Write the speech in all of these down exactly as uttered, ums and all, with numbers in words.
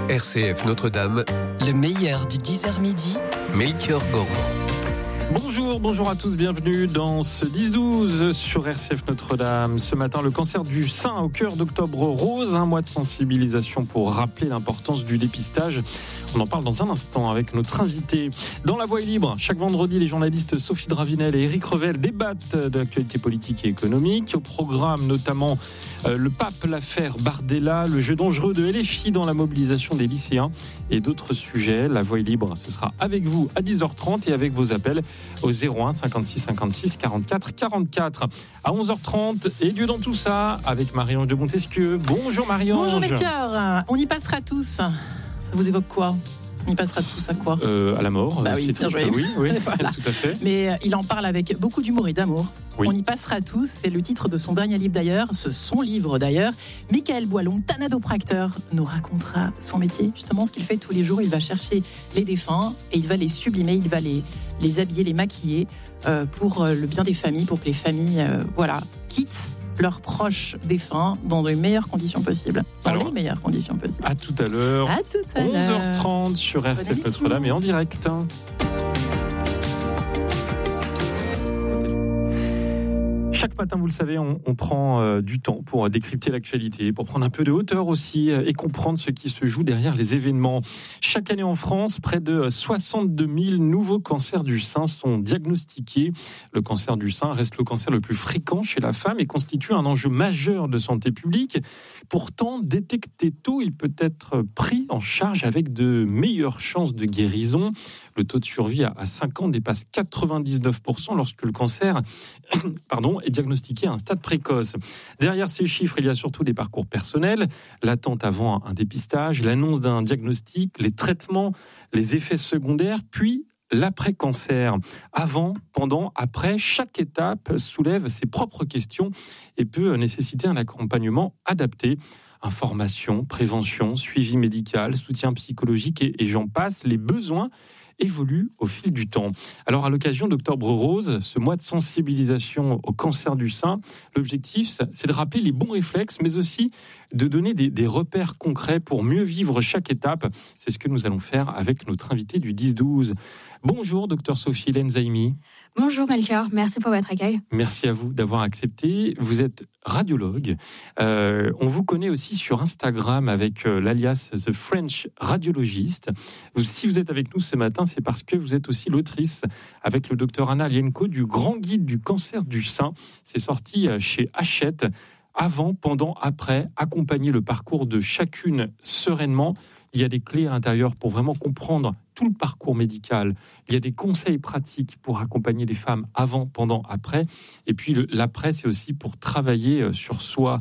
R C F Notre-Dame, le meilleur du dix heures midi, Melchior Gormand. Bonjour, bonjour à tous, bienvenue dans ce dix douze sur R C F Notre-Dame. Ce matin, le cancer du sein au cœur d'Octobre Rose, un mois de sensibilisation pour rappeler l'importance du dépistage. On en parle dans un instant avec notre invité. Dans La Voix est libre, chaque vendredi, les journalistes Sophie Dravinel et Éric Revel débattent de l'actualité politique et économique. Au programme, notamment, euh, le pape, l'affaire Bardella, le jeu dangereux de L F I dans la mobilisation des lycéens et d'autres sujets. La Voix est libre, ce sera avec vous à dix heures trente et avec vos appels au zéro un cinquante-six cinquante-six quarante-quatre quarante-quatre. À onze heures trente, et Dieu dans tout ça, avec Marie-Ange de Montesquieu. Bonjour Marie-Ange. Bonjour Melchior, on y passera tous. Ça vous évoque quoi ? On y passera tous à quoi ? euh, À la mort. Bah oui, c'est bien triste, oui, oui, voilà. tout à fait. Mais euh, il en parle avec beaucoup d'humour et d'amour. Oui. On y passera tous, c'est le titre de son dernier livre d'ailleurs, ce son livre d'ailleurs. Michael Boilon, thanadopracteur, nous racontera son métier, justement ce qu'il fait tous les jours. Il va chercher les défunts et il va les sublimer, il va les, les habiller, les maquiller euh, pour euh, le bien des familles, pour que les familles euh, voilà, quittent leurs proches défunts dans les meilleures conditions possibles. Dans Alors, les meilleures conditions possibles. À tout à l'heure. À tout à l'heure. onze heures trente sur R C F Notre-Dame et en direct. Chaque matin, vous le savez, on, on prend euh, du temps pour décrypter l'actualité, pour prendre un peu de hauteur aussi euh, et comprendre ce qui se joue derrière les événements. Chaque année en France, près de soixante-deux mille nouveaux cancers du sein sont diagnostiqués. Le cancer du sein reste le cancer le plus fréquent chez la femme et constitue un enjeu majeur de santé publique. Pourtant, détecté tôt, il peut être pris en charge avec de meilleures chances de guérison. Le taux de survie à cinq ans dépasse quatre-vingt-dix-neuf pour cent lorsque le cancer pardon, est diagnostiqué à un stade précoce. Derrière ces chiffres, il y a surtout des parcours personnels, l'attente avant un dépistage, l'annonce d'un diagnostic, les traitements, les effets secondaires, puis l'après-cancer. Avant, pendant, après, chaque étape soulève ses propres questions et peut nécessiter un accompagnement adapté. Information, prévention, suivi médical, soutien psychologique et, et j'en passe. Les besoins évolue au fil du temps. Alors, à l'occasion d'Octobre Rose, ce mois de sensibilisation au cancer du sein, l'objectif, c'est de rappeler les bons réflexes, mais aussi de donner des, des repères concrets pour mieux vivre chaque étape. C'est ce que nous allons faire avec notre invité du dix douze. Bonjour, docteur Sophie Lenzaimi. Bonjour Melchior, merci pour votre accueil. Merci à vous d'avoir accepté. Vous êtes radiologue. Euh, on vous connaît aussi sur Instagram avec euh, l'alias The French Radiologist. Vous, si vous êtes avec nous ce matin, c'est parce que vous êtes aussi l'autrice avec le docteur Anna Lienko du Grand Guide du cancer du sein. C'est sorti chez Hachette. Avant, pendant, après, accompagner le parcours de chacune sereinement. Il y a des clés à l'intérieur pour vraiment comprendre tout le parcours médical. Il y a des conseils pratiques pour accompagner les femmes avant, pendant, après. Et puis le, l'après, c'est aussi pour travailler sur soi.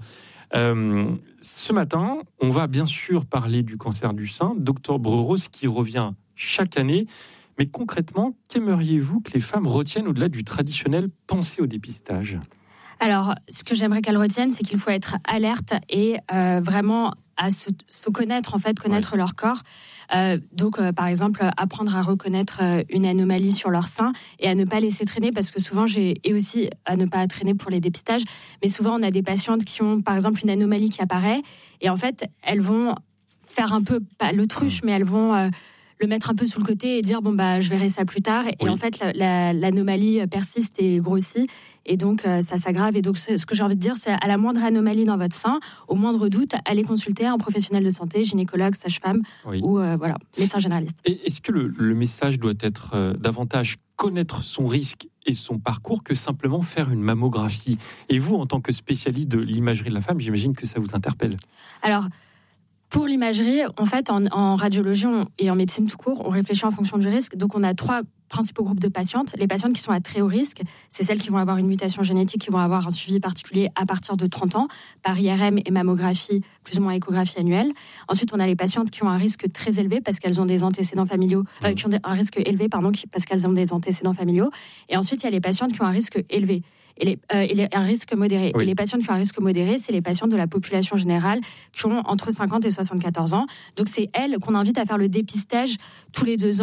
Euh, ce matin, on va bien sûr parler du cancer du sein, d'Octobre Rose qui revient chaque année. Mais concrètement, qu'aimeriez-vous que les femmes retiennent au-delà du traditionnel penser au dépistage ? Alors, ce que j'aimerais qu'elles retiennent, c'est qu'il faut être alerte et euh, vraiment à se, se connaître, en fait, connaître ouais. leur corps. Euh, donc, euh, par exemple, apprendre à reconnaître euh, une anomalie sur leur sein et à ne pas laisser traîner, parce que souvent, j'ai, et aussi à ne pas traîner pour les dépistages, mais souvent, on a des patientes qui ont, par exemple, une anomalie qui apparaît, et en fait, elles vont faire un peu, pas l'autruche, mais elles vont... Euh, le mettre un peu sous le côté et dire bon bah je verrai ça plus tard et oui. en fait la, la, l'anomalie persiste et grossit et donc euh, ça s'aggrave et donc ce que j'ai envie de dire c'est à la moindre anomalie dans votre sein, au moindre doute, allez consulter un professionnel de santé, gynécologue, sage-femme oui. ou euh, voilà médecin généraliste. Et est-ce que le, le message doit être euh, davantage connaître son risque et son parcours que simplement faire une mammographie? Et vous, en tant que spécialiste de l'imagerie de la femme, j'imagine que ça vous interpelle. Alors pour l'imagerie, en fait, en, en radiologie on, et en médecine tout court, on réfléchit en fonction du risque. Donc, on a trois principaux groupes de patientes. Les patientes qui sont à très haut risque, c'est celles qui vont avoir une mutation génétique, qui vont avoir un suivi particulier à partir de trente ans, par I R M et mammographie, plus ou moins échographie annuelle. Ensuite, on a les patientes qui ont un risque très élevé parce qu'elles ont des antécédents familiaux, euh, qui ont un risque élevé, pardon, parce qu'elles ont des antécédents familiaux. Et ensuite, il y a les patientes qui ont un risque élevé. Et, les, euh, et les, un risque modéré. Oui. Et les patientes qui ont un risque modéré, c'est les patientes de la population générale qui ont entre cinquante et soixante-quatorze ans. Donc, c'est elles qu'on invite à faire le dépistage tous les deux ans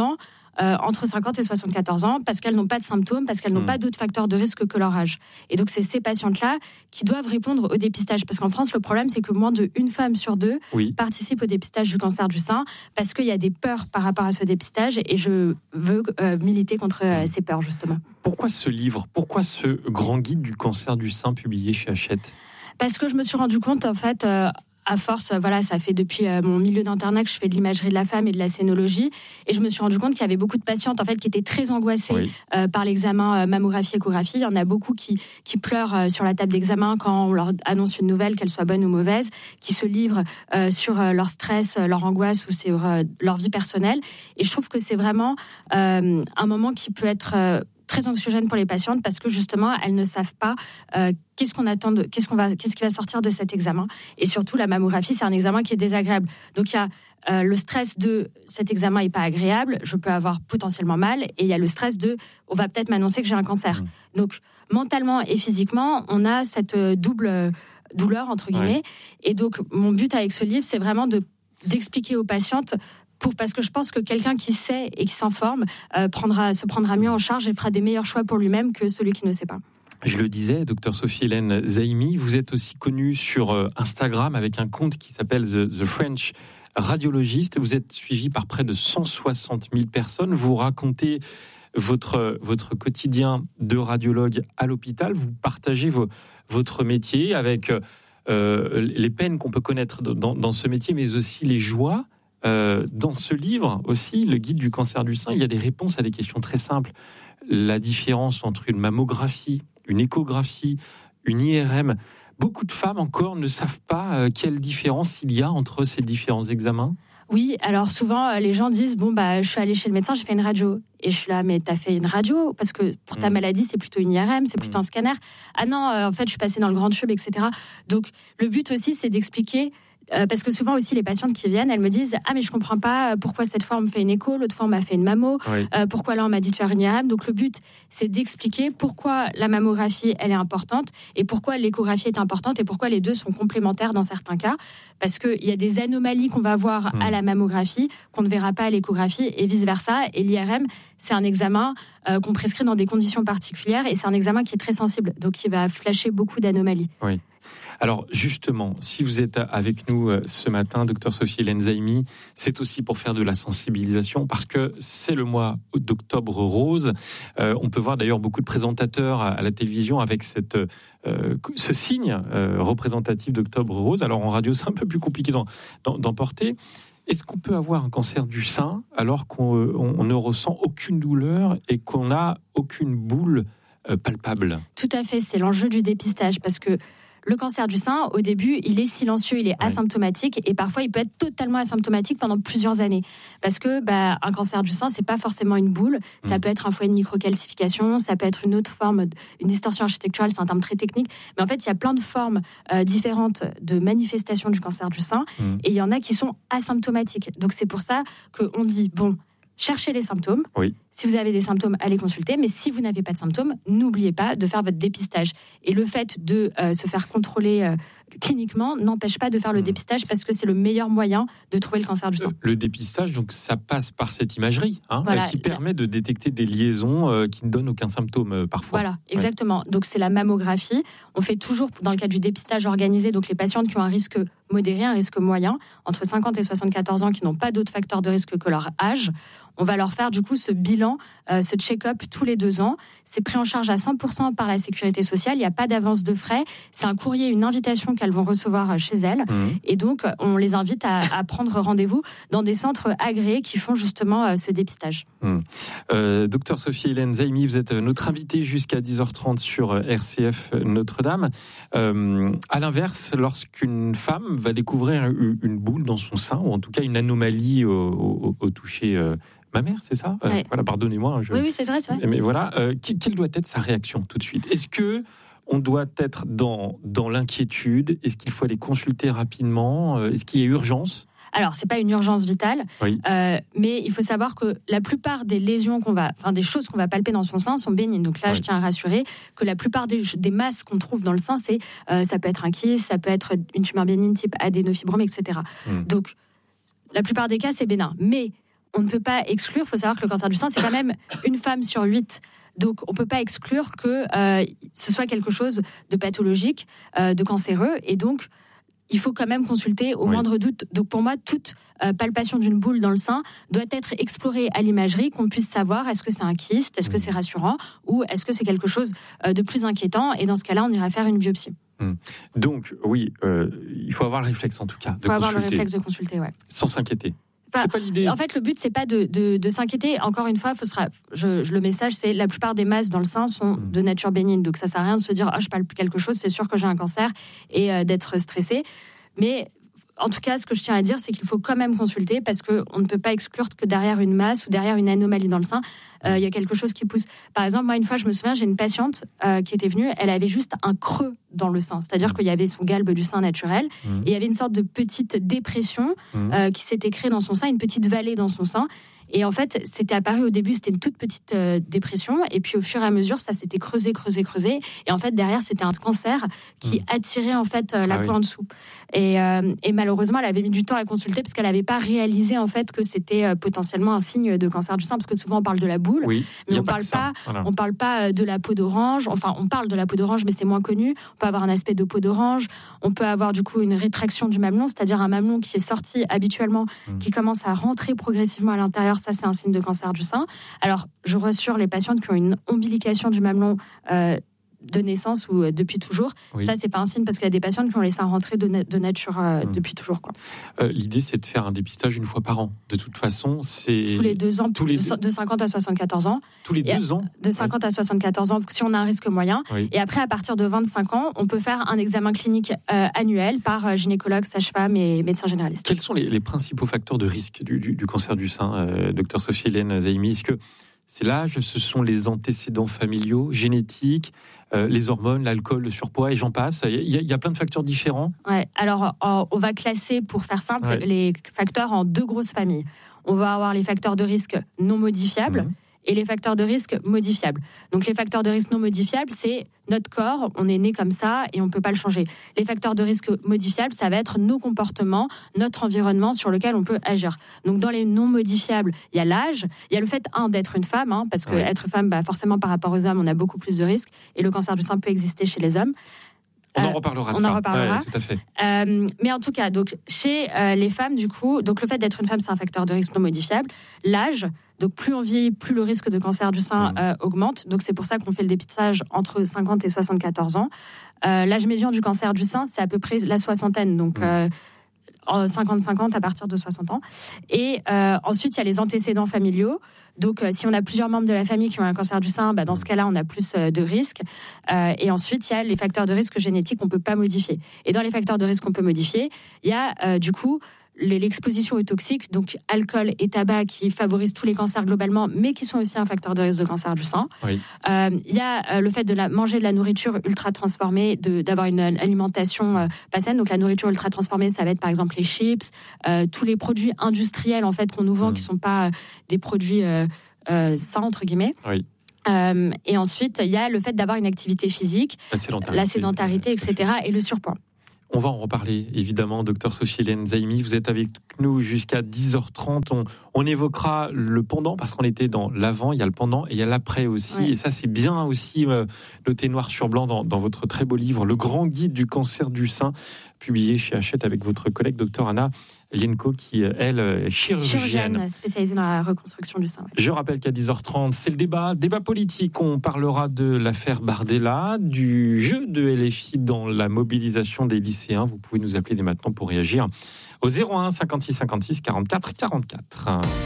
euh, entre cinquante et soixante-quatorze ans parce qu'elles n'ont pas de symptômes, parce qu'elles n'ont mmh. pas d'autres facteurs de risque que leur âge. Et donc, c'est ces patientes-là qui doivent répondre au dépistage. Parce qu'en France, le problème, c'est que moins d'une femme sur deux oui. participe au dépistage du cancer du sein parce qu'il y a des peurs par rapport à ce dépistage et je veux euh, militer contre euh, ces peurs, justement. Pourquoi ce livre ? Pourquoi ce grand guide du cancer du sein publié chez Hachette ? Parce que je me suis rendu compte, en fait... Euh, À force, voilà, ça fait depuis euh, mon milieu d'internat que je fais de l'imagerie de la femme et de la scénologie, et je me suis rendu compte qu'il y avait beaucoup de patientes en fait qui étaient très angoissées oui. euh, par l'examen euh, mammographie-échographie. Il y en a beaucoup qui qui pleurent euh, sur la table d'examen quand on leur annonce une nouvelle, qu'elle soit bonne ou mauvaise, qui se livrent euh, sur euh, leur stress, euh, leur angoisse ou sur euh, leur vie personnelle. Et je trouve que c'est vraiment euh, un moment qui peut être euh, très anxiogène pour les patientes parce que justement elles ne savent pas euh, qu'est-ce qu'on attend de, qu'est-ce qu'on va qu'est-ce qui va sortir de cet examen, et surtout la mammographie c'est un examen qui est désagréable, donc il y a euh, le stress de cet examen est pas agréable, je peux avoir potentiellement mal, et il y a le stress de on va peut-être m'annoncer que j'ai un cancer. Mmh. Donc mentalement et physiquement on a cette double douleur entre guillemets, ouais. Et donc mon but avec ce livre c'est vraiment de d'expliquer aux patientes Pour, parce que je pense que quelqu'un qui sait et qui s'informe euh, prendra, se prendra mieux en charge et fera des meilleurs choix pour lui-même que celui qui ne sait pas. Je le disais, docteur Sophie-Hélène Zaimi, vous êtes aussi connue sur Instagram avec un compte qui s'appelle The, The French Radiologist. Vous êtes suivi par près de cent soixante mille personnes. Vous racontez votre, votre quotidien de radiologue à l'hôpital. Vous partagez vos, votre métier avec euh, les peines qu'on peut connaître dans, dans ce métier, mais aussi les joies. Euh, dans ce livre aussi, le guide du cancer du sein, il y a des réponses à des questions très simples. La différence entre une mammographie, une échographie, une I R M. Beaucoup de femmes encore ne savent pas euh, quelle différence il y a entre ces différents examens. Oui, alors souvent les gens disent bon bah je suis allée chez le médecin, j'ai fait une radio, et je suis là mais t'as fait une radio parce que pour ta mmh. maladie c'est plutôt une I R M, c'est plutôt mmh. un scanner. Ah non, euh, en fait je suis passée dans le grand tube, et cetera. Donc le but aussi c'est d'expliquer. Euh, parce que souvent aussi les patientes qui viennent, elles me disent ah mais je comprends pas pourquoi cette fois on me fait une écho, l'autre fois on m'a fait une mammo, oui. euh, pourquoi là on m'a dit de faire une I R M. Donc le but c'est d'expliquer pourquoi la mammographie elle est importante et pourquoi l'échographie est importante et pourquoi les deux sont complémentaires dans certains cas, parce qu'il y a des anomalies qu'on va voir mmh. à la mammographie qu'on ne verra pas à l'échographie et vice versa, et l'I R M c'est un examen euh, qu'on prescrit dans des conditions particulières et c'est un examen qui est très sensible, donc qui va flasher beaucoup d'anomalies. Oui. Alors justement, si vous êtes avec nous ce matin, docteur Sophie-Hélène Zaimi, c'est aussi pour faire de la sensibilisation, parce que c'est le mois d'octobre rose. Euh, on peut voir d'ailleurs beaucoup de présentateurs à la télévision avec cette, euh, ce signe euh, représentatif d'octobre rose. Alors en radio, c'est un peu plus compliqué d'en, d'en, d'en porter. Est-ce qu'on peut avoir un cancer du sein alors qu'on on, on ne ressent aucune douleur et qu'on n'a aucune boule euh, palpable ? Tout à fait, c'est l'enjeu du dépistage, parce que le cancer du sein, au début, il est silencieux, il est ouais. asymptomatique, et parfois il peut être totalement asymptomatique pendant plusieurs années. Parce que bah, un cancer du sein, c'est pas forcément une boule, mmh. ça peut être un foyer de microcalcification, ça peut être une autre forme, une distorsion architecturale, c'est un terme très technique. Mais en fait, il y a plein de formes euh, différentes de manifestations du cancer du sein, mmh. et il y en a qui sont asymptomatiques. Donc c'est pour ça qu'on dit, bon, cherchez les symptômes. Oui. Si vous avez des symptômes, allez consulter. Mais si vous n'avez pas de symptômes, n'oubliez pas de faire votre dépistage. Et le fait de euh, se faire contrôler euh, cliniquement n'empêche pas de faire le mmh. dépistage, parce que c'est le meilleur moyen de trouver le cancer du sein. Le, le dépistage, donc, ça passe par cette imagerie hein, voilà. qui permet de détecter des liaisons euh, qui ne donnent aucun symptôme euh, parfois. Voilà, exactement. Ouais. Donc c'est la mammographie. On fait toujours, dans le cadre du dépistage organisé, donc les patientes qui ont un risque modéré, un risque moyen, entre cinquante et soixante-quatorze ans, qui n'ont pas d'autres facteurs de risque que leur âge. On va leur faire du coup ce bilan, euh, ce check-up tous les deux ans. C'est pris en charge à cent pour cent par la sécurité sociale. Il n'y a pas d'avance de frais. C'est un courrier, une invitation qu'elles vont recevoir chez elles. Mmh. Et donc, on les invite à, à prendre rendez-vous dans des centres agréés qui font justement euh, ce dépistage. Mmh. Euh, docteur Sophie-Hélène Zaimi, vous êtes notre invitée jusqu'à dix heures trente sur R C F Notre-Dame. Euh, à l'inverse, lorsqu'une femme va découvrir une boule dans son sein, ou en tout cas une anomalie au, au, au toucher euh, ma mère, c'est ça ouais. euh, Voilà, pardonnez-moi. Je... Oui, oui, c'est vrai, c'est vrai. Mais voilà, euh, quelle doit être sa réaction tout de suite ? Est-ce que on doit être dans, dans l'inquiétude ? Est-ce qu'il faut aller consulter rapidement ? Est-ce qu'il y a urgence ? Alors, c'est pas une urgence vitale, oui. euh, mais il faut savoir que la plupart des lésions qu'on va, enfin des choses qu'on va palper dans son sein sont bénignes. Donc là, oui. je tiens à rassurer que la plupart des, des masses qu'on trouve dans le sein, c'est euh, ça peut être un kyste, ça peut être une tumeur bénigne type adénofibrome, et cetera. Hum. Donc, la plupart des cas, c'est bénin. Mais on ne peut pas exclure, il faut savoir que le cancer du sein, c'est quand même une femme sur huit. Donc, on ne peut pas exclure que euh, ce soit quelque chose de pathologique, euh, de cancéreux. Et donc, il faut quand même consulter au oui. moindre doute. Donc, pour moi, toute euh, palpation d'une boule dans le sein doit être explorée à l'imagerie, qu'on puisse savoir est-ce que c'est un kyste, est-ce que c'est rassurant, ou est-ce que c'est quelque chose euh, de plus inquiétant. Et dans ce cas-là, on ira faire une biopsie. Hum. Donc, oui, euh, il faut avoir le réflexe, en tout cas, de consulter. Il faut avoir le consulter. réflexe de consulter, ouais. Sans s'inquiéter. Enfin, c'est pas l'idée. En fait, le but, c'est pas de, de, de s'inquiéter. Encore une fois, faut se ra... je, je, le message, c'est la plupart des masses dans le sein sont mmh. de nature bénigne. Donc, ça sert à rien de se dire, ah, oh, je palpe quelque chose, c'est sûr que j'ai un cancer, et euh, d'être stressé. Mais en tout cas, ce que je tiens à dire, c'est qu'il faut quand même consulter parce qu'on ne peut pas exclure que derrière une masse ou derrière une anomalie dans le sein, il euh, y a quelque chose qui pousse. Par exemple, moi, une fois, je me souviens, j'ai une patiente euh, qui était venue, elle avait juste un creux dans le sein, c'est-à-dire mmh. qu'il y avait son galbe du sein naturel, mmh. et il y avait une sorte de petite dépression mmh. euh, qui s'était créée dans son sein, une petite vallée dans son sein. Et en fait, c'était apparu au début, c'était une toute petite euh, dépression. Et puis, au fur et à mesure, ça s'était creusé, creusé, creusé. Et en fait, derrière, c'était un cancer qui mmh. attirait en fait euh, la ah peau oui. en dessous. Et, euh, et malheureusement, elle avait mis du temps à consulter parce qu'elle n'avait pas réalisé en fait que c'était euh, potentiellement un signe de cancer du sein. Parce que souvent, on parle de la boule, oui, mais on ne pas parle pas, voilà. on parle pas de la peau d'orange. Enfin, on parle de la peau d'orange, mais c'est moins connu. On peut avoir un aspect de peau d'orange. On peut avoir du coup une rétraction du mamelon, c'est-à-dire un mamelon qui est sorti habituellement, mmh. qui commence à rentrer progressivement à l'intérieur. Ça, c'est un signe de cancer du sein. Alors, je rassure les patientes qui ont une ombilication du mamelon euh, de naissance ou euh, depuis toujours. Oui. Ça, c'est pas un signe parce qu'il y a des patientes qui ont les seins rentrés de, na- de nature euh, mmh. depuis toujours. Quoi. Euh, l'idée, c'est de faire un dépistage une fois par an. De toute façon, c'est... Tous les deux ans, tous les de, deux... de cinquante à soixante-quatorze ans. Tous les deux ans De cinquante ouais. à soixante-quatorze ans, si on a un risque moyen. Oui. Et après, à partir de vingt-cinq ans, on peut faire un examen clinique euh, annuel par euh, gynécologue, sage-femme et médecin généraliste. Quels sont les, les principaux facteurs de risque du, du, du cancer du sein, euh, docteur Sophie-Hélène Zaimi? Est-ce que c'est l'âge, ce sont les antécédents familiaux, génétiques, euh, les hormones, l'alcool, le surpoids, et j'en passe. Il y, a, il y a plein de facteurs différents. Ouais. Alors, on va classer, pour faire simple, ouais. les facteurs en deux grosses familles. On va avoir les facteurs de risque non modifiables mmh. et les facteurs de risque modifiables. Donc, les facteurs de risque non modifiables, c'est notre corps, on est né comme ça et on ne peut pas le changer. Les facteurs de risque modifiables, ça va être nos comportements, notre environnement sur lequel on peut agir. Donc, dans les non modifiables, il y a l'âge, il y a le fait, un, d'être une femme, hein, parce que ouais. être femme, bah, forcément, par rapport aux hommes, on a beaucoup plus de risques, et le cancer du sein peut exister chez les hommes. On en reparlera de on ça. En reparlera. Ouais, tout à fait. Euh, mais en tout cas, donc, chez euh, les femmes, du coup, donc, le fait d'être une femme, c'est un facteur de risque non modifiable. L'âge, donc plus on vieillit, plus le risque de cancer du sein mmh. euh, augmente. Donc c'est pour ça qu'on fait le dépistage entre cinquante et soixante-quatorze ans. Euh, l'âge médian du cancer du sein, c'est à peu près la soixantaine. Donc mmh. euh, cinquante cinquante à partir de soixante ans. Et euh, ensuite, il y a les antécédents familiaux. Donc, euh, si on a plusieurs membres de la famille qui ont un cancer du sein, bah, dans ce cas-là, on a plus euh, de risques. Euh, et ensuite, il y a les facteurs de risque génétiques qu'on ne peut pas modifier. Et dans les facteurs de risque qu'on peut modifier, il y a euh, du coup l'exposition aux toxiques, donc alcool et tabac, qui favorisent tous les cancers globalement, mais qui sont aussi un facteur de risque de cancer du sein. Oui. Euh, il y a euh, le fait de la, manger de la nourriture ultra transformée, de, d'avoir une, une alimentation euh, pas saine. Donc la nourriture ultra transformée, ça va être par exemple les chips, euh, tous les produits industriels en fait qu'on nous vend, mmh. qui sont pas euh, des produits euh, euh, sains entre guillemets. Oui. Euh, et ensuite, il y a le fait d'avoir une activité physique, la sédentarité, la sédentarité, et cetera, et le surpoids. On va en reparler, évidemment, docteur Sophie-Hélène Zaimi. Vous êtes avec nous jusqu'à dix heures trente. On, on évoquera le pendant, parce qu'on était dans l'avant, il y a le pendant et il y a l'après aussi. Ouais. Et ça, c'est bien aussi euh, noté noir sur blanc dans, dans votre très beau livre, Le Grand Guide du cancer du sein, publié chez Hachette avec votre collègue, docteur Anna Lienko, qui, elle, est chirurgienne. Chirurgienne spécialisée dans la reconstruction du sein. Ouais. Je rappelle qu'à dix heures trente, c'est le débat, débat politique. On parlera de l'affaire Bardella, du jeu de L F I dans la mobilisation des lycéens. Vous pouvez nous appeler dès maintenant pour réagir au zéro un cinquante-six cinquante-six quarante-quatre quarante-quatre.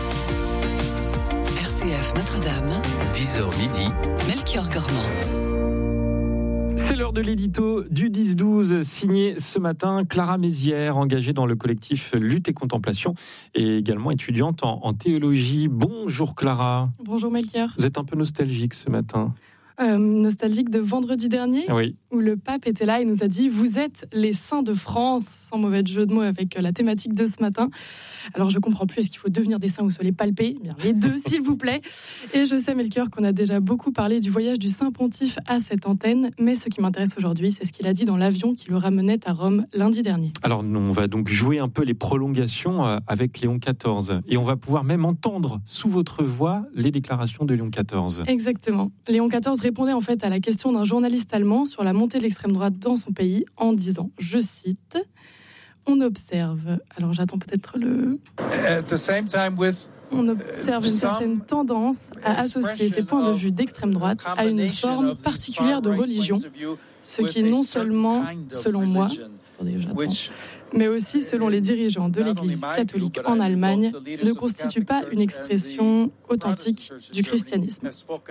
R C F Notre-Dame, dix heures midi, Melchior Gormand. C'est l'heure de l'édito du dix douze, signé ce matin Clara Mézières, engagée dans le collectif Lutte et Contemplation et également étudiante en, en théologie. Bonjour Clara. Bonjour Melchior. Vous êtes un peu nostalgique ce matin. euh, nostalgique de vendredi dernier, Oui. où le pape était là et nous a dit « Vous êtes les saints de France », sans mauvais jeu de mots avec la thématique de ce matin. Alors je comprends plus, est-ce qu'il faut devenir des saints ou se les palper ? Bien, les deux, s'il vous plaît. Et je sais, Melchior, qu'on a déjà beaucoup parlé du voyage du Saint Pontife à cette antenne, mais ce qui m'intéresse aujourd'hui, c'est ce qu'il a dit dans l'avion qui le ramenait à Rome lundi dernier. Alors, on va donc jouer un peu les prolongations avec Léon quatorze. Et on va pouvoir même entendre sous votre voix les déclarations de Léon quatorze. Exactement. Léon quatorze répondait en fait à la question d'un journaliste allemand sur la montée de l'extrême droite dans son pays en disant, je cite, « On observe... » Alors j'attends peut-être le... At the same time with On observe une certaine tendance à associer ces points de vue d'extrême droite à une forme particulière de religion, ce qui non seulement, selon moi, attendez, j'attends, mais aussi selon les dirigeants de l'Église catholique en Allemagne, ne constitue pas une expression authentique du christianisme.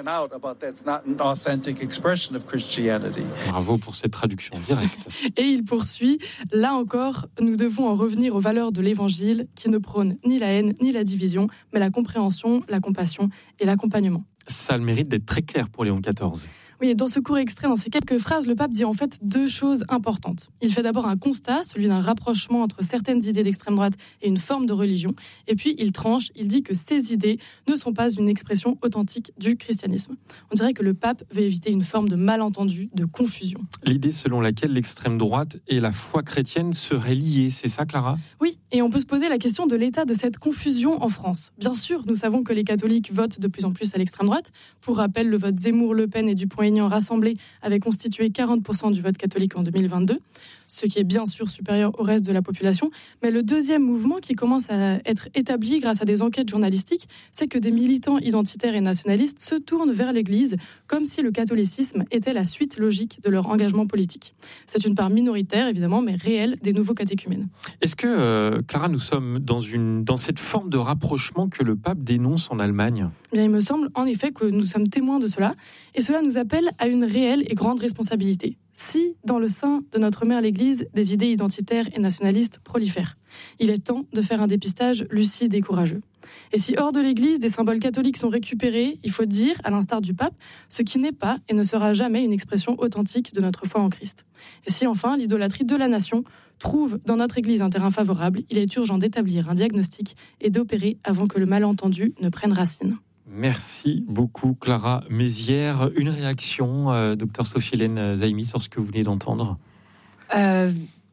Bravo pour cette traduction directe. Et il poursuit, là encore, nous devons en revenir aux valeurs de l'Évangile qui ne prônent ni la haine ni la division, mais la compréhension, la compassion et l'accompagnement. Ça a le mérite d'être très clair pour Léon quatorze. Oui, et dans ce court extrait, dans ces quelques phrases, le pape dit en fait deux choses importantes. Il fait d'abord un constat, celui d'un rapprochement entre certaines idées d'extrême droite et une forme de religion. Et puis il tranche, il dit que ces idées ne sont pas une expression authentique du christianisme. On dirait que le pape veut éviter une forme de malentendu, de confusion. L'idée selon laquelle l'extrême droite et la foi chrétienne seraient liées, c'est ça, Clara ? Oui, et on peut se poser la question de l'état de cette confusion en France. Bien sûr, nous savons que les catholiques votent de plus en plus à l'extrême droite. Pour rappel, le vote Zemmour-Le Pen et Dupont-Aignan rassemblés avait constitué quarante pour cent du vote catholique en deux mille vingt-deux, ce qui est bien sûr supérieur au reste de la population. Mais le deuxième mouvement qui commence à être établi grâce à des enquêtes journalistiques, c'est que des militants identitaires et nationalistes se tournent vers l'Église comme si le catholicisme était la suite logique de leur engagement politique. C'est une part minoritaire, évidemment, mais réelle des nouveaux catéchumènes. Est-ce que, euh, Clara, nous sommes dans, une, dans cette forme de rapprochement que le pape dénonce en Allemagne ? Eh bien, il me semble en effet que nous sommes témoins de cela, et cela nous appelle à une réelle et grande responsabilité. Si, dans le sein de notre mère l'Église, des idées identitaires et nationalistes prolifèrent, il est temps de faire un dépistage lucide et courageux. Et si hors de l'Église, des symboles catholiques sont récupérés, il faut dire, à l'instar du pape, ce qui n'est pas et ne sera jamais une expression authentique de notre foi en Christ. Et si enfin, l'idolâtrie de la nation trouve dans notre Église un terrain favorable, il est urgent d'établir un diagnostic et d'opérer avant que le malentendu ne prenne racine. Merci beaucoup, Clara Mézières. Une réaction, euh, docteur Sophie-Hélène Zaimi, sur ce que vous venez d'entendre ? euh...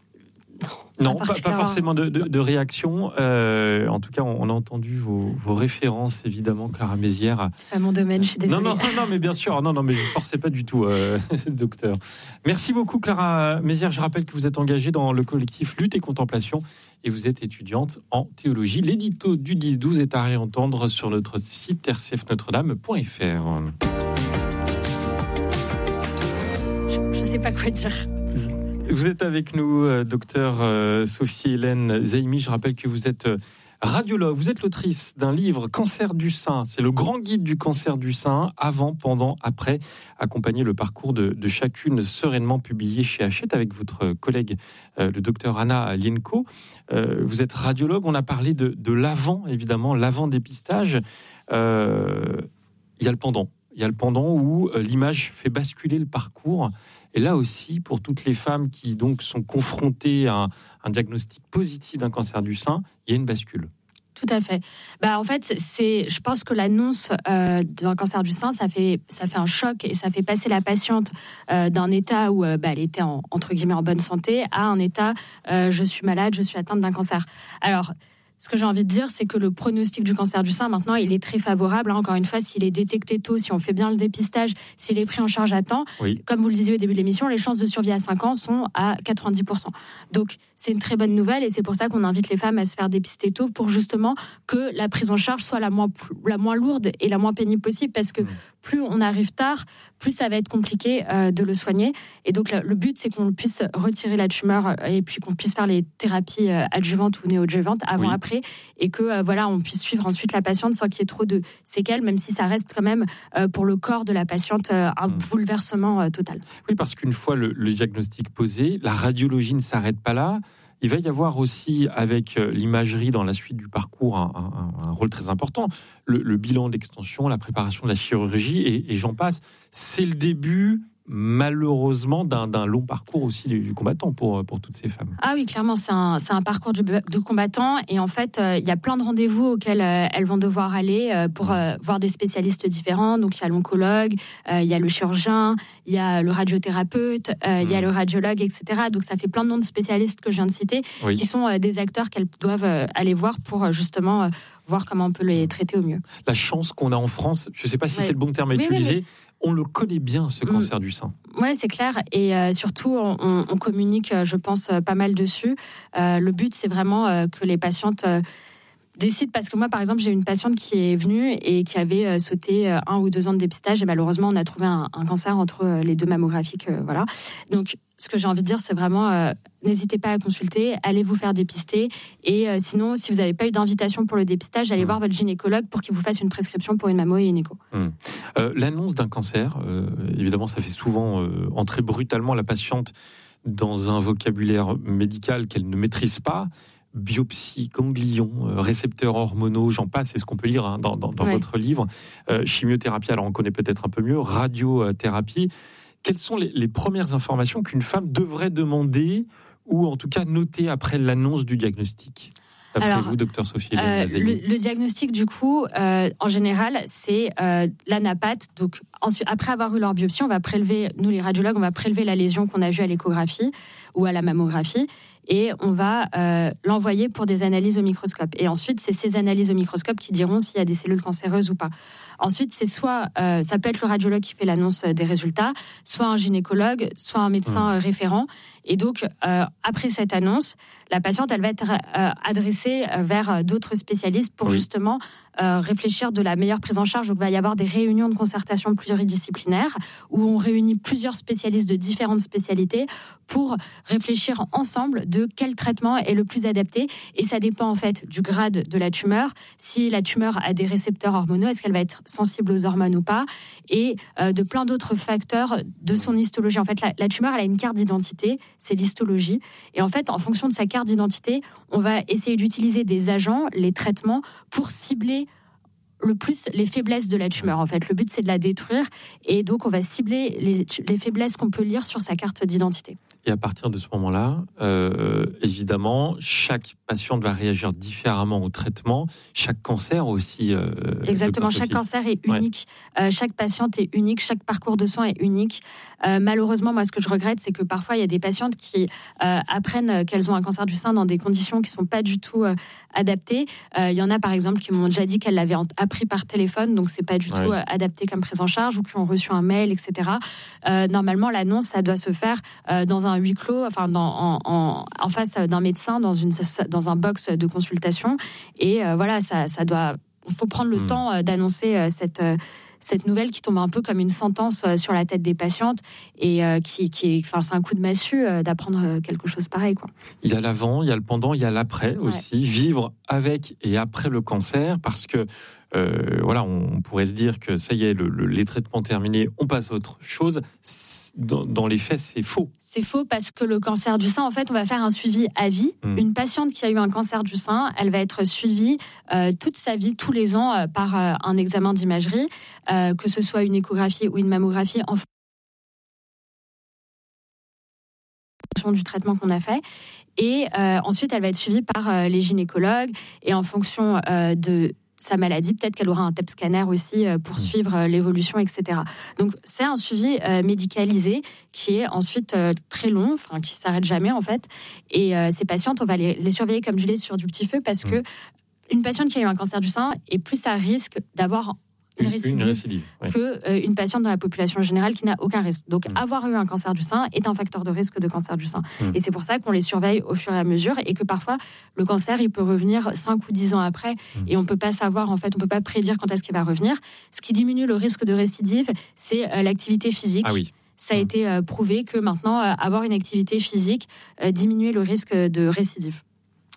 Non, pas, pas forcément de, de, de réaction. Euh, en tout cas, on, on a entendu vos, vos références, évidemment, Clara Mézières. C'est pas mon domaine, je suis désolée. Non, non, non, mais bien sûr. Non, non, mais je ne forçais pas du tout, euh, docteur. Merci beaucoup, Clara Mézières. Je rappelle que vous êtes engagée dans le collectif Lutte et Contemplation et vous êtes étudiante en théologie. L'édito du dix douze est à réentendre sur notre site r c f notre dame point f r. Je ne sais pas quoi dire. Vous êtes avec nous, euh, docteur euh, Sophie-Hélène Zaimi. Je rappelle que vous êtes euh, radiologue. Vous êtes l'autrice d'un livre, Cancer du sein. C'est le grand guide du cancer du sein, avant, pendant, après. Accompagner le parcours de, de chacune, sereinement publié chez Hachette avec votre collègue, euh, le docteur Anna Lienko. Euh, vous êtes radiologue. On a parlé de, de l'avant, évidemment, l'avant-dépistage. Euh, il y a le pendant. Il y a le pendant où euh, l'image fait basculer le parcours. Et là aussi, pour toutes les femmes qui donc sont confrontées à un, un diagnostic positif d'un cancer du sein, il y a une bascule. Tout à fait. Bah, en fait, c'est, je pense que l'annonce euh, d'un cancer du sein, ça fait, ça fait un choc et ça fait passer la patiente euh, d'un état où euh, bah, elle était en, entre guillemets en bonne santé à un état euh, je suis malade, je suis atteinte d'un cancer. Alors, ce que j'ai envie de dire, c'est que le pronostic du cancer du sein, maintenant, il est très favorable. Hein, encore une fois, s'il est détecté tôt, si on fait bien le dépistage, s'il est pris en charge à temps, oui. Comme vous le disiez au début de l'émission, les chances de survie à cinq ans sont à quatre-vingt-dix pour cent. Donc, c'est une très bonne nouvelle et c'est pour ça qu'on invite les femmes à se faire dépister tôt pour justement que la prise en charge soit la moins, la moins lourde et la moins pénible possible parce que mmh. plus on arrive tard, plus ça va être compliqué euh, de le soigner. Et donc, le but, c'est qu'on puisse retirer la tumeur et puis qu'on puisse faire les thérapies euh, adjuvantes ou néoadjuvantes avant-après. Oui. Et que euh, voilà, on puisse suivre ensuite la patiente sans qu'il y ait trop de séquelles, même si ça reste quand même euh, pour le corps de la patiente euh, un mmh. bouleversement euh, total. Oui, parce qu'une fois le, le diagnostic posé, la radiologie ne s'arrête pas là. Il va y avoir aussi, avec l'imagerie dans la suite du parcours, un, un, un rôle très important. Le, le bilan d'extension, la préparation de la chirurgie, et, et j'en passe. C'est le début, malheureusement, d'un, d'un long parcours aussi du, du combattant pour, pour toutes ces femmes. Ah oui, clairement, c'est un, c'est un parcours du, de combattant. Et en fait, euh, il y a plein de rendez-vous auxquels euh, elles vont devoir aller euh, pour euh, voir des spécialistes différents. Donc, il y a l'oncologue, euh, il y a le chirurgien, il y a le radiothérapeute, euh, il y a le radiologue, et cetera. Donc, ça fait plein de noms de spécialistes que je viens de citer, oui. qui sont euh, des acteurs qu'elles doivent euh, aller voir pour euh, justement... Euh, voir comment on peut les traiter au mieux. La chance qu'on a en France, je ne sais pas si ouais. c'est le bon terme à oui, utiliser, oui, oui. on le connaît bien, ce cancer mmh. du sein. Oui, c'est clair. Et euh, surtout, on, on communique, je pense, pas mal dessus. Euh, le but, c'est vraiment euh, que les patientes... Euh, décide, parce que moi, par exemple, j'ai une patiente qui est venue et qui avait euh, sauté euh, un ou deux ans de dépistage, et malheureusement, on a trouvé un, un cancer entre euh, les deux mammographiques. Euh, voilà. Donc, ce que j'ai envie de dire, c'est vraiment, euh, n'hésitez pas à consulter, allez vous faire dépister, et euh, sinon, si vous n'avez pas eu d'invitation pour le dépistage, allez mmh. voir votre gynécologue pour qu'il vous fasse une prescription pour une mammo et une écho. Mmh. Euh, l'annonce d'un cancer, euh, évidemment, ça fait souvent euh, entrer brutalement la patiente dans un vocabulaire médical qu'elle ne maîtrise pas. Biopsie, ganglions, euh, récepteurs hormonaux, j'en passe, c'est ce qu'on peut lire hein, dans, dans, dans ouais. votre livre. Euh, chimiothérapie, alors on connaît peut-être un peu mieux, radiothérapie. Quelles sont les, les premières informations qu'une femme devrait demander ou en tout cas noter après l'annonce du diagnostic ? D'après Alors, vous, docteur Sophie euh, le, le diagnostic, du coup, euh, en général, c'est euh, l'anapathe. Donc, ensuite, après avoir eu leur biopsie, on va prélever, nous les radiologues, on va prélever la lésion qu'on a vue à l'échographie ou à la mammographie, et on va euh, l'envoyer pour des analyses au microscope. Et ensuite, c'est ces analyses au microscope qui diront s'il y a des cellules cancéreuses ou pas. Ensuite, c'est soit, euh, ça peut être le radiologue qui fait l'annonce des résultats, soit un gynécologue, soit un médecin mmh. référent. Et donc, euh, après cette annonce, la patiente, elle va être euh, adressée vers d'autres spécialistes pour oui. justement euh, réfléchir de la meilleure prise en charge. Donc, il va y avoir des réunions de concertation pluridisciplinaires où on réunit plusieurs spécialistes de différentes spécialités pour réfléchir ensemble de quel traitement est le plus adapté. Et ça dépend en fait du grade de la tumeur. Si la tumeur a des récepteurs hormonaux, est-ce qu'elle va être sensible aux hormones ou pas, et euh, de plein d'autres facteurs de son histologie. En fait, la, la tumeur, elle a une carte d'identité, c'est l'histologie. Et en fait, en fonction de sa carte d'identité, on va essayer d'utiliser des agents, les traitements, pour cibler le plus les faiblesses de la tumeur. En fait, le but, c'est de la détruire. Et donc, on va cibler les, les faiblesses qu'on peut lire sur sa carte d'identité. Et à partir de ce moment-là, euh, évidemment, chaque patiente va réagir différemment au traitement. Chaque cancer aussi. Euh, Exactement, chaque cancer est unique. Ouais. Euh, chaque patiente est unique. Chaque parcours de soins est unique. Euh, malheureusement, moi, ce que je regrette, c'est que parfois, il y a des patientes qui euh, apprennent qu'elles ont un cancer du sein dans des conditions qui ne sont pas du tout euh, adaptées. Euh, il y en a, par exemple, qui m'ont déjà dit qu'elles l'avaient appris par téléphone, donc ce n'est pas du ouais. tout euh, adapté comme prise en charge, ou qui ont reçu un mail, et cetera. Euh, normalement, l'annonce, ça doit se faire euh, dans un huis clos, enfin, dans, en, en, en face d'un médecin, dans, une, dans un box de consultation. Et euh, voilà, ça, ça doit... Il faut prendre le mmh. temps euh, d'annoncer euh, cette... Euh, cette nouvelle qui tombe un peu comme une sentence sur la tête des patientes, et euh, qui, qui est, enfin, c'est un coup de massue euh, d'apprendre quelque chose pareil, quoi. Il y a l'avant, il y a le pendant, il y a l'après aussi. Ouais. Vivre avec et après le cancer, parce que euh, voilà, on pourrait se dire que ça y est, le, le, les traitements terminés, on passe à autre chose. Dans, dans les faits, c'est faux. C'est faux parce que le cancer du sein, en fait, on va faire un suivi à vie. Mmh. Une patiente qui a eu un cancer du sein, elle va être suivie euh, toute sa vie, tous les ans, euh, par euh, un examen d'imagerie, euh, que ce soit une échographie ou une mammographie, en fonction du traitement qu'on a fait. Et euh, ensuite, elle va être suivie par euh, les gynécologues, et en fonction euh, de sa maladie, peut-être qu'elle aura un T E P scanner aussi pour suivre l'évolution, et cetera. Donc, c'est un suivi euh, médicalisé qui est ensuite euh, très long, enfin, qui ne s'arrête jamais, en fait. Et euh, ces patientes, on va les, les surveiller comme du lait sur du petit feu, parce que une patiente qui a eu un cancer du sein est plus à risque d'avoir une récidive, une récidive oui. que euh, une patiente dans la population générale qui n'a aucun risque. Donc, mmh. avoir eu un cancer du sein est un facteur de risque de cancer du sein. Mmh. Et c'est pour ça qu'on les surveille au fur et à mesure, et que parfois, le cancer, il peut revenir cinq ou dix ans après, mmh. et on ne peut pas savoir, en fait, on ne peut pas prédire quand est-ce qu'il va revenir. Ce qui diminue le risque de récidive, c'est euh, l'activité physique. Ah oui. Ça a mmh. été euh, prouvé que maintenant, euh, avoir une activité physique euh, diminue le risque de récidive.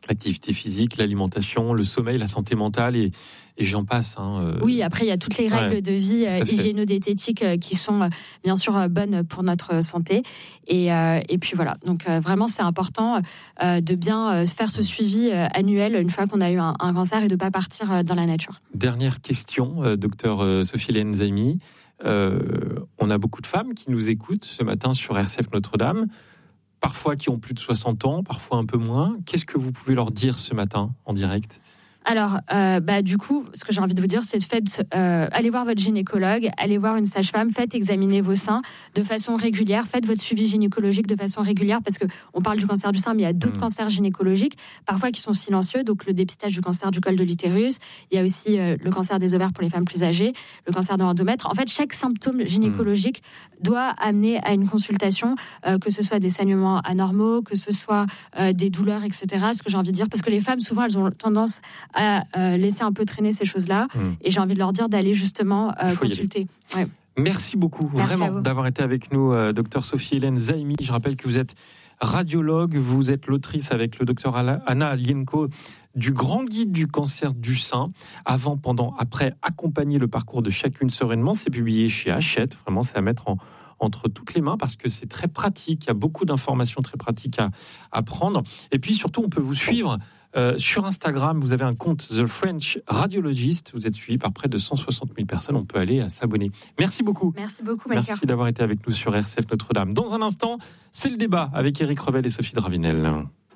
L'activité physique, l'alimentation, le sommeil, la santé mentale et, et j'en passe. Hein. Oui, après, il y a toutes les règles ouais, de vie euh, hygiéno-diététiques euh, qui sont euh, bien sûr euh, bonnes pour notre santé. Et, euh, et puis voilà, donc euh, vraiment, c'est important euh, de bien euh, faire ce suivi euh, annuel une fois qu'on a eu un, un cancer et de ne pas partir euh, dans la nature. Dernière question, euh, docteur euh, Sophie-Hélène Zaimi. Euh, on a beaucoup de femmes qui nous écoutent ce matin sur R C F Notre-Dame. Parfois qui ont plus de soixante ans, parfois un peu moins. Qu'est-ce que vous pouvez leur dire ce matin en direct ? Alors, euh, bah, du coup, ce que j'ai envie de vous dire, c'est de faites, euh, allez voir votre gynécologue, allez voir une sage-femme, faites examiner vos seins de façon régulière, faites votre suivi gynécologique de façon régulière, parce qu'on parle du cancer du sein, mais il y a d'autres mmh. cancers gynécologiques, parfois qui sont silencieux, donc le dépistage du cancer du col de l'utérus, il y a aussi euh, le cancer des ovaires pour les femmes plus âgées, le cancer de l'endomètre. En fait, chaque symptôme gynécologique mmh. doit amener à une consultation, euh, que ce soit des saignements anormaux, que ce soit euh, des douleurs, et cetera. Ce que j'ai envie de dire, parce que les femmes, souvent, elles ont tendance à euh, laisser un peu traîner ces choses-là. Mmh. Et j'ai envie de leur dire d'aller justement euh, consulter. Ouais. Merci beaucoup Merci vraiment d'avoir été avec nous, euh, docteur Sophie-Hélène Zaimi. Je rappelle que vous êtes radiologue, vous êtes l'autrice avec le docteur Anna Alienko du Grand Guide du cancer du sein. Avant, pendant, après, accompagner le parcours de chacune sereinement. C'est publié chez Hachette. Vraiment, c'est à mettre en entre toutes les mains parce que c'est très pratique. Il y a beaucoup d'informations très pratiques à, à prendre. Et puis surtout, on peut vous suivre Euh, sur Instagram, vous avez un compte The French Radiologist. Vous êtes suivi par près de cent soixante mille personnes. On peut aller à s'abonner. Merci beaucoup. Merci beaucoup, Melchior. Merci d'avoir été avec nous sur R C F Notre-Dame. Dans un instant, c'est le débat avec Éric Revel et Sophie Dravinel.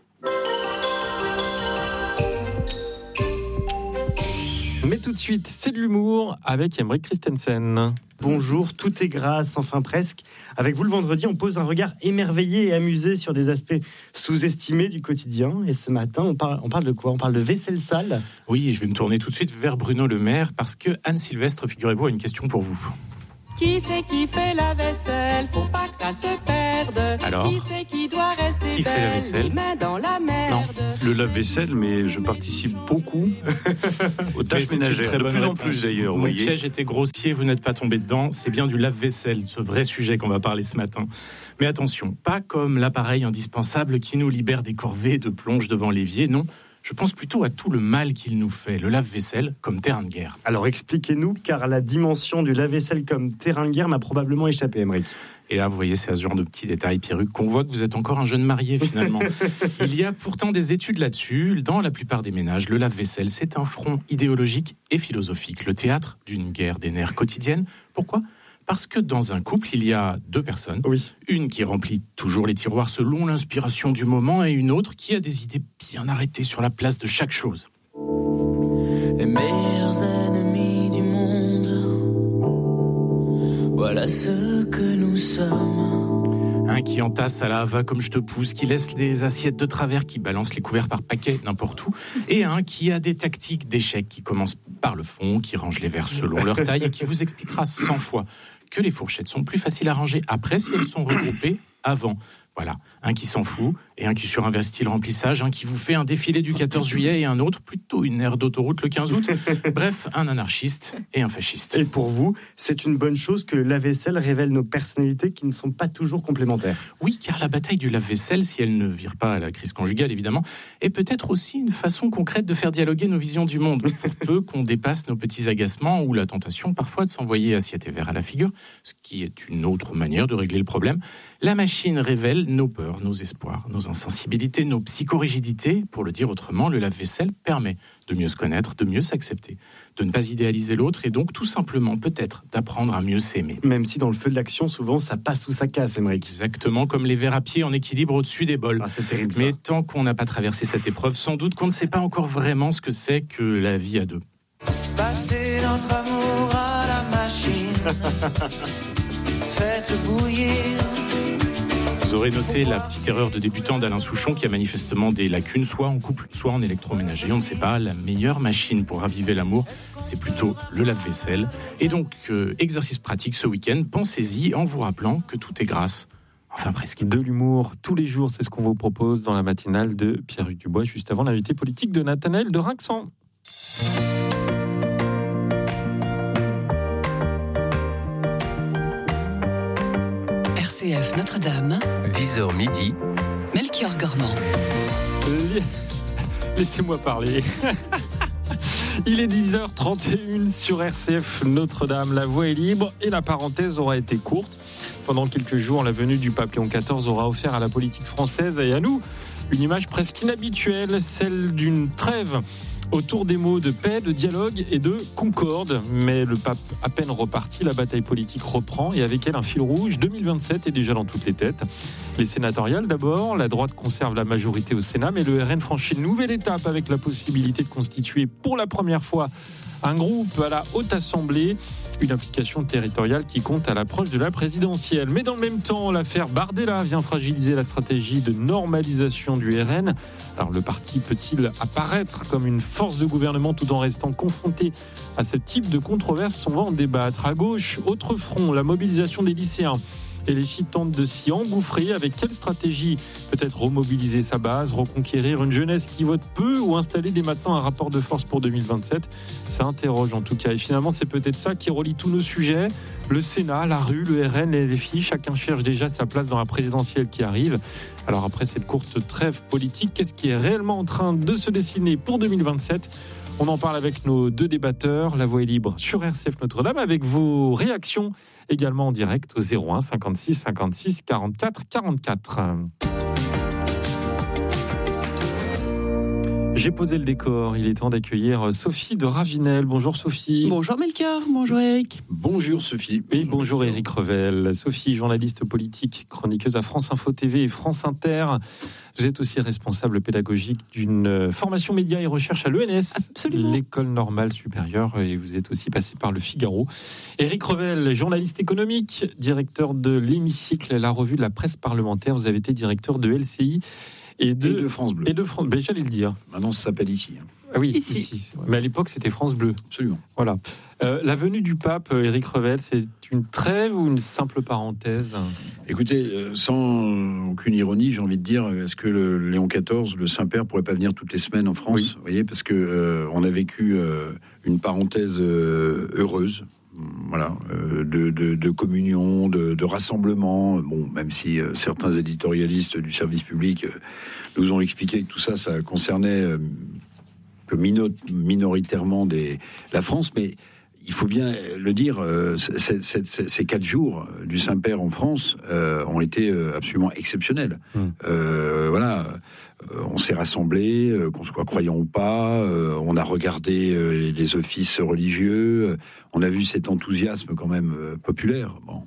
Mais tout de suite, c'est de l'humour avec Aymeric Christensen. Bonjour, tout est grâce, enfin presque. Avec vous le vendredi, on pose un regard émerveillé et amusé sur des aspects sous-estimés du quotidien. Et ce matin, on parle, on parle de quoi ? On parle de vaisselle sale. Oui, et je vais me tourner tout de suite vers Bruno Le Maire parce que Anne Sylvestre, figurez-vous, a une question pour vous. Qui c'est qui fait la vaisselle ? Faut pas que ça se perde. Alors, qui c'est qui doit rester qui fait la vaisselle ? Main dans la merde. Non, le lave-vaisselle, mais je participe beaucoup aux tâches ménagères, de plus en plus d'ailleurs. Mon voyez. piège était grossier, vous n'êtes pas tombé dedans. C'est bien du lave-vaisselle, ce vrai sujet qu'on va parler ce matin. Mais attention, pas comme l'appareil indispensable qui nous libère des corvées de plonge devant l'évier, non. Je pense plutôt à tout le mal qu'il nous fait, le lave-vaisselle comme terrain de guerre. Alors expliquez-nous, car la dimension du lave-vaisselle comme terrain de guerre m'a probablement échappé, Aymeric. Et là, vous voyez, c'est à ce genre de petits détails, Pierruc, qu'on voit que vous êtes encore un jeune marié, finalement. Il y a pourtant des études là-dessus. Dans la plupart des ménages, le lave-vaisselle, c'est un front idéologique et philosophique, le théâtre d'une guerre des nerfs quotidienne. Pourquoi ? Parce que dans un couple, il y a deux personnes. Oui. Une qui remplit toujours les tiroirs selon l'inspiration du moment et une autre qui a des idées bien arrêtées sur la place de chaque chose. Les meilleurs ennemis du monde, voilà ce que nous sommes. Un qui entasse à la va comme je te pousse, qui laisse des assiettes de travers, qui balance les couverts par paquet n'importe où, et un qui a des tactiques d'échec, qui commence par le fond, qui range les verres selon leur taille et qui vous expliquera cent fois que les fourchettes sont plus faciles à ranger après si elles sont regroupées avant. Voilà, un qui s'en fout et un qui surinvestit le remplissage, un qui vous fait un défilé du quatorze juillet et un autre plutôt une aire d'autoroute le quinze août. Bref, un anarchiste et un fasciste. Et pour vous, c'est une bonne chose que le lave-vaisselle révèle nos personnalités qui ne sont pas toujours complémentaires. Oui, car la bataille du lave-vaisselle, si elle ne vire pas à la crise conjugale évidemment, est peut-être aussi une façon concrète de faire dialoguer nos visions du monde, pour peu qu'on dépasse nos petits agacements ou la tentation parfois de s'envoyer assiette et verre à la figure, ce qui est une autre manière de régler le problème. La machine révèle nos peurs, nos espoirs, nos insensibilités, nos psychorigidités. Pour le dire autrement, le lave-vaisselle permet de mieux se connaître, de mieux s'accepter, de ne pas idéaliser l'autre et donc tout simplement peut-être d'apprendre à mieux s'aimer. Même si dans le feu de l'action, souvent ça passe ou ça casse, Aymeric. Exactement comme les verres à pied en équilibre au-dessus des bols. Ah, c'est terrible, ça. Mais tant qu'on n'a pas traversé cette épreuve, sans doute qu'on ne sait pas encore vraiment ce que c'est que la vie à deux. Passez notre amour à la machine. Faites bouillir. Vous aurez noté la petite erreur de débutant d'Alain Souchon qui a manifestement des lacunes, soit en couple, soit en électroménager. On ne sait pas, la meilleure machine pour raviver l'amour, c'est plutôt le lave-vaisselle. Et donc, euh, exercice pratique ce week-end, pensez-y en vous rappelant que tout est grâce. Enfin, presque. De l'humour tous les jours, c'est ce qu'on vous propose dans la matinale de Pierruc Dubois, juste avant l'invité politique de Nathanaël de Rinxan. R C F Notre-Dame, dix heures midi, Melchior Gormand. Laissez-moi parler. Il est dix heures trente et une sur R C F Notre-Dame. La voie est libre et la parenthèse aura été courte. Pendant quelques jours, la venue du pape Léon quatorze aura offert à la politique française et à nous une image presque inhabituelle, celle d'une trêve autour des mots de paix, de dialogue et de concorde. Mais le pape à peine reparti, la bataille politique reprend et avec elle un fil rouge. deux mille vingt-sept est déjà dans toutes les têtes. Les sénatoriales d'abord, la droite conserve la majorité au Sénat, mais le R N franchit une nouvelle étape avec la possibilité de constituer pour la première fois un groupe à la Haute Assemblée, une implication territoriale qui compte à l'approche de la présidentielle. Mais dans le même temps, l'affaire Bardella vient fragiliser la stratégie de normalisation du R N. Alors le parti peut-il apparaître comme une force de gouvernement tout en restant confronté à ce type de controverse? On va en débattre. À gauche, autre front, la mobilisation des lycéens. Et les filles tentent de s'y engouffrer. Avec quelle stratégie? Peut-être remobiliser sa base, reconquérir une jeunesse qui vote peu ou installer dès maintenant un rapport de force pour deux mille vingt-sept? Ça interroge en tout cas. Et finalement, c'est peut-être ça qui relie tous nos sujets. Le Sénat, la rue, le R N et les filles. Chacun cherche déjà sa place dans la présidentielle qui arrive. Alors après cette courte trêve politique, qu'est-ce qui est réellement en train de se dessiner pour deux mille vingt-sept? On en parle avec nos deux débatteurs. La voix est libre sur R C F Notre-Dame avec vos réactions également en direct au zéro un cinquante-six cinquante-six quarante-quatre quarante-quatre. J'ai posé le décor, il est temps d'accueillir Sophie de Ravinel. Bonjour Sophie. Bonjour Melchior, bonjour Eric. Bonjour Sophie. Et bonjour Éric Revel. Sophie, journaliste politique, chroniqueuse à France Info T V et France Inter. Vous êtes aussi responsable pédagogique d'une formation médias et recherche à l'E N S, Absolument. L'École normale supérieure, et vous êtes aussi passé par le Figaro. Éric Revel, journaliste économique, directeur de l'Hémicycle, la revue de la presse parlementaire. Vous avez été directeur de L C I. Et de, et de France Bleu. Et de France, ben, j'allais le dire. Maintenant, ça s'appelle ici. Ah oui, ici. ici. Mais à l'époque, c'était France Bleu. Absolument. Voilà. Euh, la venue du pape, Éric Revel, c'est une trêve ou une simple parenthèse? Écoutez, sans aucune ironie, j'ai envie de dire, est-ce que le Léon quatorze, le Saint-Père, pourrait pas venir toutes les semaines en France? Oui. Vous voyez, parce que euh, on a vécu euh, une parenthèse euh, heureuse. Voilà, euh, de, de, de communion, de, de rassemblement. Bon, même si euh, certains éditorialistes du service public euh, nous ont expliqué que tout ça, ça concernait euh, que mino- minoritairement des, la France, mais il faut bien le dire, euh, c'est, c'est, c'est, ces quatre jours du Saint-Père en France euh, ont été euh, absolument exceptionnels. Mmh. Euh, voilà. On s'est rassemblés, qu'on soit croyant ou pas, on a regardé les offices religieux, on a vu cet enthousiasme quand même populaire. Bon.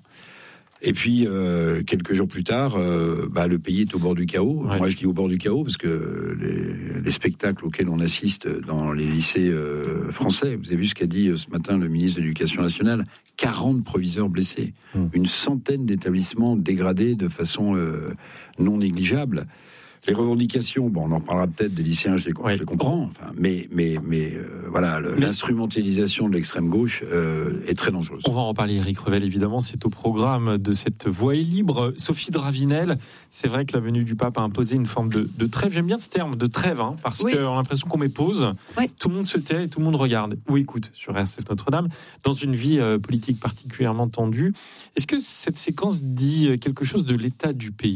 Et puis, euh, quelques jours plus tard, euh, bah, le pays est au bord du chaos. Ouais. Moi, je dis au bord du chaos parce que les, les spectacles auxquels on assiste dans les lycées euh, français, vous avez vu ce qu'a dit ce matin le ministre de l'Éducation nationale, quarante proviseurs blessés, mmh. une centaine d'établissements dégradés de façon euh, non négligeable. Les revendications, bon, on en parlera peut-être des lycéens, je les, ouais. je les comprends, enfin, mais, mais, mais euh, voilà, le, mais... l'instrumentalisation de l'extrême gauche euh, est très dangereuse. On va en parler, Éric Revel, évidemment, c'est au programme de cette voie libre. Sophie de Ravinel, c'est vrai que la venue du pape a imposé une forme de, de trêve. J'aime bien ce terme de trêve, hein, parce oui. qu'on a l'impression qu'on met pause, oui. tout le monde se tait et tout le monde regarde ou écoute sur R C F Notre-Dame, dans une vie euh, politique particulièrement tendue. Est-ce que cette séquence dit quelque chose de l'état du pays ?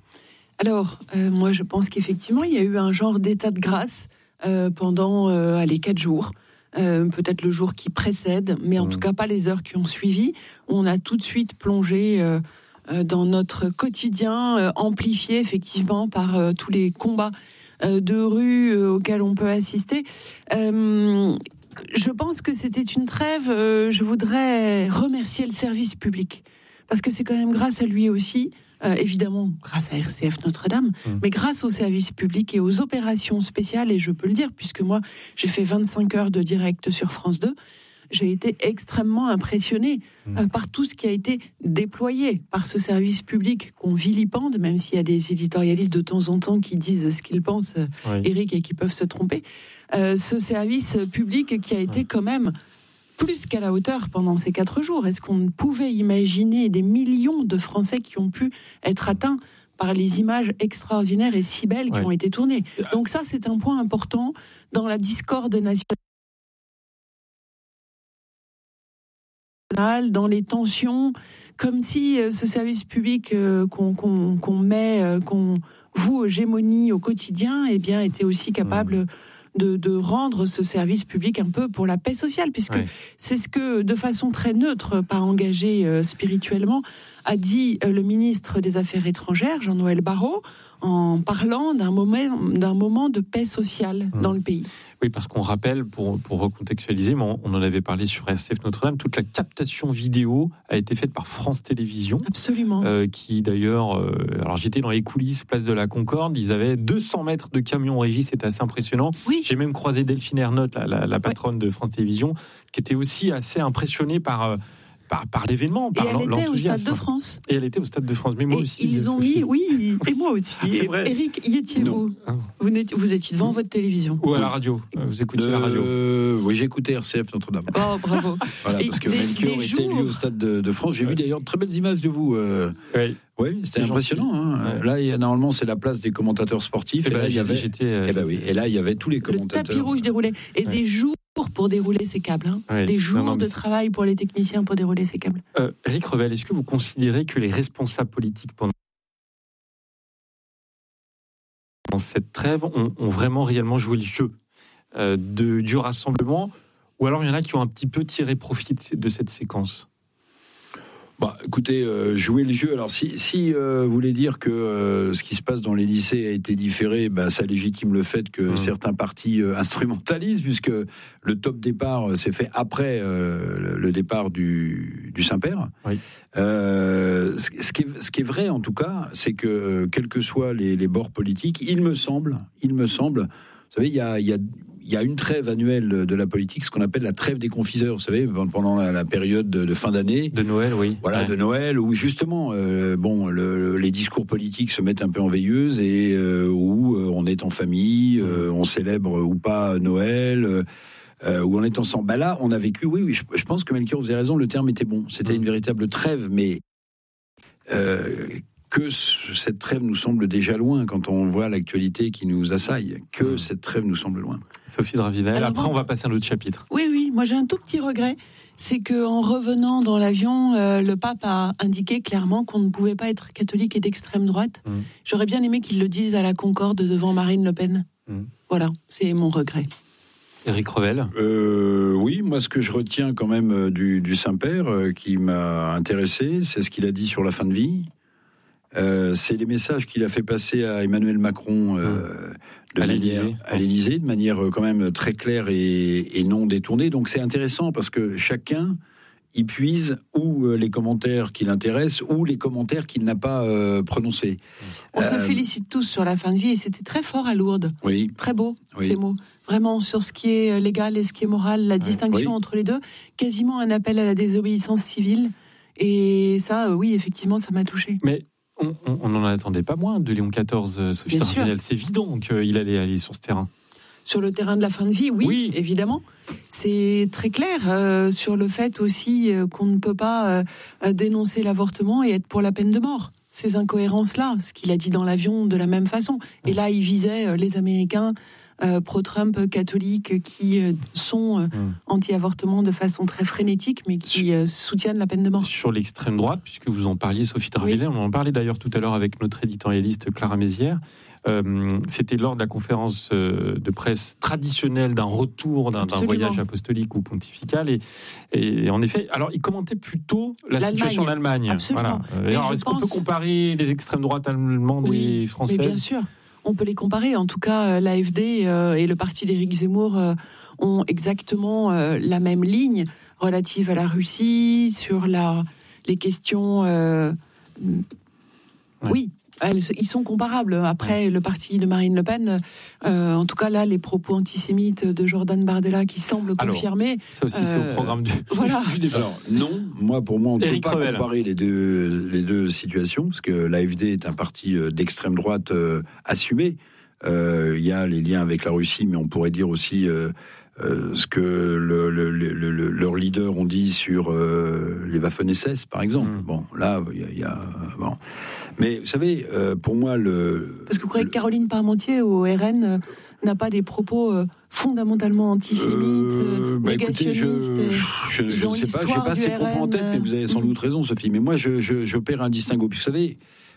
Alors, euh, moi, je pense qu'effectivement, il y a eu un genre d'état de grâce euh, pendant euh, allez, quatre jours. Euh, peut-être le jour qui précède, mais en mmh. tout cas pas les heures qui ont suivi. On a tout de suite plongé euh, euh, dans notre quotidien, euh, amplifié effectivement par euh, tous les combats euh, de rue euh, auxquels on peut assister. Euh, je pense que c'était une trêve. Euh, je voudrais remercier le service public, parce que c'est quand même grâce à lui aussi, Euh, évidemment grâce à R C F Notre-Dame, mmh. mais grâce aux services publics et aux opérations spéciales, et je peux le dire, puisque moi, j'ai fait vingt-cinq heures de direct sur France deux, j'ai été extrêmement impressionnée mmh. euh, par tout ce qui a été déployé par ce service public qu'on vilipende, même s'il y a des éditorialistes de temps en temps qui disent ce qu'ils pensent, oui. Eric, et qui peuvent se tromper. Euh, ce service public qui a été quand même plus qu'à la hauteur pendant ces quatre jours. Est-ce qu'on pouvait imaginer des millions de Français qui ont pu être atteints par les images extraordinaires et si belles qui ouais. ont été tournées? Donc ça, c'est un point important dans la discorde nationale, dans les tensions, comme si euh, ce service public euh, qu'on, qu'on, qu'on met, euh, qu'on vous, Hégémonie au quotidien, eh bien, étiez aussi capable mmh. de, de rendre ce service public un peu pour la paix sociale, puisque ouais. c'est ce que, de façon très neutre, pas engagé euh, spirituellement, a dit euh, le ministre des Affaires étrangères, Jean-Noël Barrot, en parlant d'un moment, d'un moment de paix sociale mmh. dans le pays. Oui, parce qu'on rappelle, pour, pour recontextualiser, mais on, on en avait parlé sur R C F Notre-Dame, toute la captation vidéo a été faite par France Télévisions. Absolument. Euh, qui d'ailleurs, euh, alors j'étais dans les coulisses, place de la Concorde, ils avaient deux cents mètres de camions régie, c'était assez impressionnant. Oui. J'ai même croisé Delphine Ernotte, la, la, la patronne ouais. de France Télévisions, qui était aussi assez impressionnée par... Euh, Par, par l'événement, par et elle était au Stade de France. Et elle était au Stade de France, mais moi et aussi. Ils ont mis, oui, et moi aussi. C'est vrai. Eric, y étiez-vous vous, vous étiez devant votre télévision. Ou à la radio. Vous écoutiez euh, la radio. Oui, j'écoutais R C F Notre-Dame. Oh, bravo. Voilà, parce que Melchior était jours... lui au Stade de, de France. J'ai ouais. vu d'ailleurs de très belles images de vous. Euh... Oui. Oui, c'était impressionnant. Hein. Ouais. Là, il y a, normalement, c'est la place des commentateurs sportifs. Et, et ben, là, il y avait. Euh, et, ben, oui. et là, il y avait tous les commentateurs. Le tapis rouge déroulé. Et ouais. des jours pour dérouler ces câbles. Hein. Ouais. Des jours non, non, de travail pour les techniciens pour dérouler ces câbles. Euh, Eric Revel, est-ce que vous considérez que les responsables politiques pendant cette trêve ont, ont vraiment réellement joué le jeu euh, de, du rassemblement, ou alors il y en a qui ont un petit peu tiré profit de, de cette séquence? Bah, écoutez, euh, jouer le jeu. Alors, si, si euh, vous voulez dire que euh, ce qui se passe dans les lycées a été différé, bah, ça légitime le fait que mmh. certains partis euh, instrumentalisent, puisque le top départ euh, s'est fait après euh, le départ du, du Saint-Père. Oui. Euh, ce, ce, qui est, ce qui est vrai, en tout cas, c'est que euh, quels que soient les, les bords politiques, il me semble, il me semble, vous savez, il y a, il y a Il y a une trêve annuelle de la politique, ce qu'on appelle la trêve des confiseurs, vous savez, pendant la, la période de, de fin d'année. De Noël, oui. Voilà, ouais. de Noël, où justement, euh, bon, le, les discours politiques se mettent un peu en veilleuse et euh, où euh, on est en famille, euh, on célèbre ou pas Noël, euh, où on est ensemble. Bah là, on a vécu, oui, oui, je, je pense que Melchior, vous avez raison, le terme était bon. C'était mmh. une véritable trêve, mais... Euh, que cette trêve nous semble déjà loin quand on voit l'actualité qui nous assaille, que mmh. cette trêve nous semble loin. Sophie Dravinel, après bon, on va passer à un autre chapitre. Oui, oui, moi j'ai un tout petit regret, c'est qu'en revenant dans l'avion, euh, le pape a indiqué clairement qu'on ne pouvait pas être catholique et d'extrême droite. Mmh. J'aurais bien aimé qu'il le dise à la Concorde devant Marine Le Pen. Mmh. Voilà, c'est mon regret. Éric Revel. Euh, oui, moi ce que je retiens quand même du, du Saint-Père, euh, qui m'a intéressé, c'est ce qu'il a dit sur la fin de vie. Euh, c'est les messages qu'il a fait passer à Emmanuel Macron euh, de à, manière, l'Élysée. à l'Élysée, de manière quand même très claire et, et non détournée. Donc c'est intéressant parce que chacun y puise ou les commentaires qui l'intéressent ou les commentaires qu'il n'a pas euh, prononcés. On euh, se félicite tous sur la fin de vie et c'était très fort à Lourdes. Oui. Très beau, oui. ces mots. Vraiment sur ce qui est légal et ce qui est moral, la distinction oui. entre les deux. Quasiment un appel à la désobéissance civile. Et ça, oui, effectivement, ça m'a touché. Mais on n'en attendait pas moins de Léon quatorze, Sophie Dravinel. C'est évident qu'il allait aller sur ce terrain. Sur le terrain de la fin de vie, oui, oui. évidemment. C'est très clair euh, sur le fait aussi euh, qu'on ne peut pas euh, dénoncer l'avortement et être pour la peine de mort. Ces incohérences-là, ce qu'il a dit dans l'avion de la même façon. Et là, il visait euh, les Américains euh, pro-Trump catholiques qui euh, sont euh, mmh. anti-avortement de façon très frénétique, mais qui euh, soutiennent la peine de mort. Sur l'extrême droite, puisque vous en parliez, Sophie Dravinel, oui. on en parlait d'ailleurs tout à l'heure avec notre éditorialiste Clara Mézières. Euh, c'était lors de la conférence euh, de presse traditionnelle d'un retour d'un, d'un voyage apostolique ou pontifical. Et, et en effet, alors il commentait plutôt la L'Allemagne. situation en Allemagne. Absolument. Voilà. Alors, est-ce pense... qu'on peut comparer les extrêmes droites allemandes oui, et françaises ? Mais bien sûr. On peut les comparer. En tout cas, l'A F D euh, et le parti d'Éric Zemmour euh, ont exactement euh, la même ligne relative à la Russie, sur la, les questions... Euh, ouais. Oui, elles, ils sont comparables. Après, ouais. le parti de Marine Le Pen, euh, en tout cas là, les propos antisémites de Jordan Bardella qui semblent confirmer... Ça aussi, euh, c'est au programme du, voilà. du débat. Alors, non, moi, pour moi, on ne peut pas Revel. comparer les deux, les deux situations, parce que l'A F D est un parti d'extrême droite euh, assumé. Il euh, y a les liens avec la Russie, mais on pourrait dire aussi... Euh, Euh, ce que le, le, le, le, leurs leaders ont dit sur euh, les Waffen-S S, par exemple. Mmh. Bon, là, il y, y a... Bon. Mais, vous savez, euh, pour moi, le... Parce que vous croyez le... que Caroline Parmentier, au R N, euh, n'a pas des propos euh, fondamentalement antisémites, euh, bah, négationnistes écoutez, Je ne sais pas, je n'ai pas ces propos en tête, mais vous avez sans doute raison, Sophie. Mais moi, je, je, j'opère un distinguo. Puis, vous savez...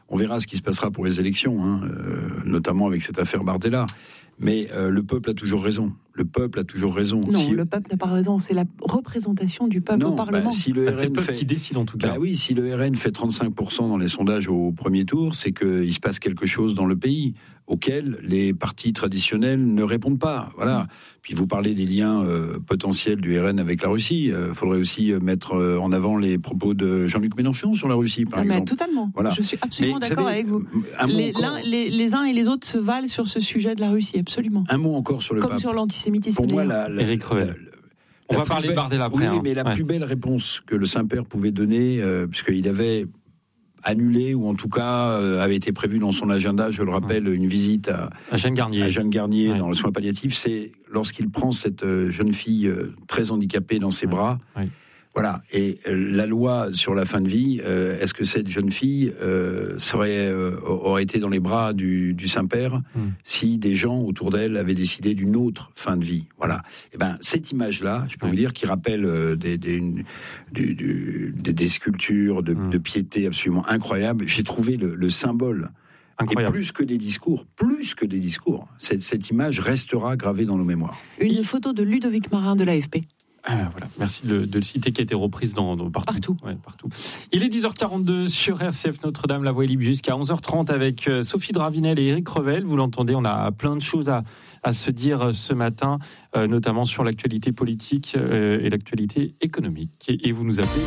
On verra ce qui se passera pour les élections, hein, euh, notamment avec cette affaire Bardella. Mais euh, le peuple a toujours raison. Le peuple a toujours raison. Non, si... le peuple n'a pas raison. C'est la représentation du peuple non, au Parlement. Bah, si le bah, R N c'est le peuple fait... qui décide en tout cas. Bah oui, si le R N fait trente-cinq pour cent dans les sondages au premier tour, c'est qu'il se passe quelque chose dans le pays auquel les partis traditionnels ne répondent pas. Voilà. Puis vous parlez des liens euh, potentiels du R N avec la Russie. Il euh, faudrait aussi mettre euh, en avant les propos de Jean-Luc Mélenchon sur la Russie, par ah, exemple. Mais totalement. Voilà. Je suis absolument mais, d'accord vous savez, avec vous. Les, l'un, les, les uns et les autres se valent sur ce sujet de la Russie, absolument. Un mot encore sur le Comme pape. sur l'antisémitisme. Pour moi, la, la, Éric Revel. On va parler belle, de Bardella après. Oui, hein. mais la ouais. plus belle réponse que le Saint-Père pouvait donner, euh, puisqu'il avait annulé, ou en tout cas euh, avait été prévu dans son agenda, je le rappelle, une visite à, à Jeanne Garnier, à Jeanne Garnier ouais. dans le soin palliatif, c'est lorsqu'il prend cette euh, jeune fille euh, très handicapée dans ses ouais. bras. Ouais. Voilà. Et euh, la loi sur la fin de vie, euh, est-ce que cette jeune fille euh, serait, euh, aurait été dans les bras du, du Saint-Père mm. si des gens autour d'elle avaient décidé d'une autre fin de vie? Voilà. Et ben cette image-là, je peux ouais. vous dire, qui rappelle euh, des, des, une, du, du, des, des sculptures de, mm. de piété absolument incroyables. J'ai trouvé le, le symbole. Incroyable. Et plus que des discours, plus que des discours, cette, cette image restera gravée dans nos mémoires. Une photo de Ludovic Marin de l'A F P. Ah, voilà. Merci de, de le citer, qui a été reprise dans, dans, partout. Partout. Ouais, partout. Il est dix heures quarante-deux sur R C F Notre-Dame, la voix est libre jusqu'à onze heures trente avec euh, Sophie Dravinel et Éric Revel. Vous l'entendez, on a plein de choses à, à se dire ce matin, euh, notamment sur l'actualité politique euh, et l'actualité économique. Et, et vous nous appelez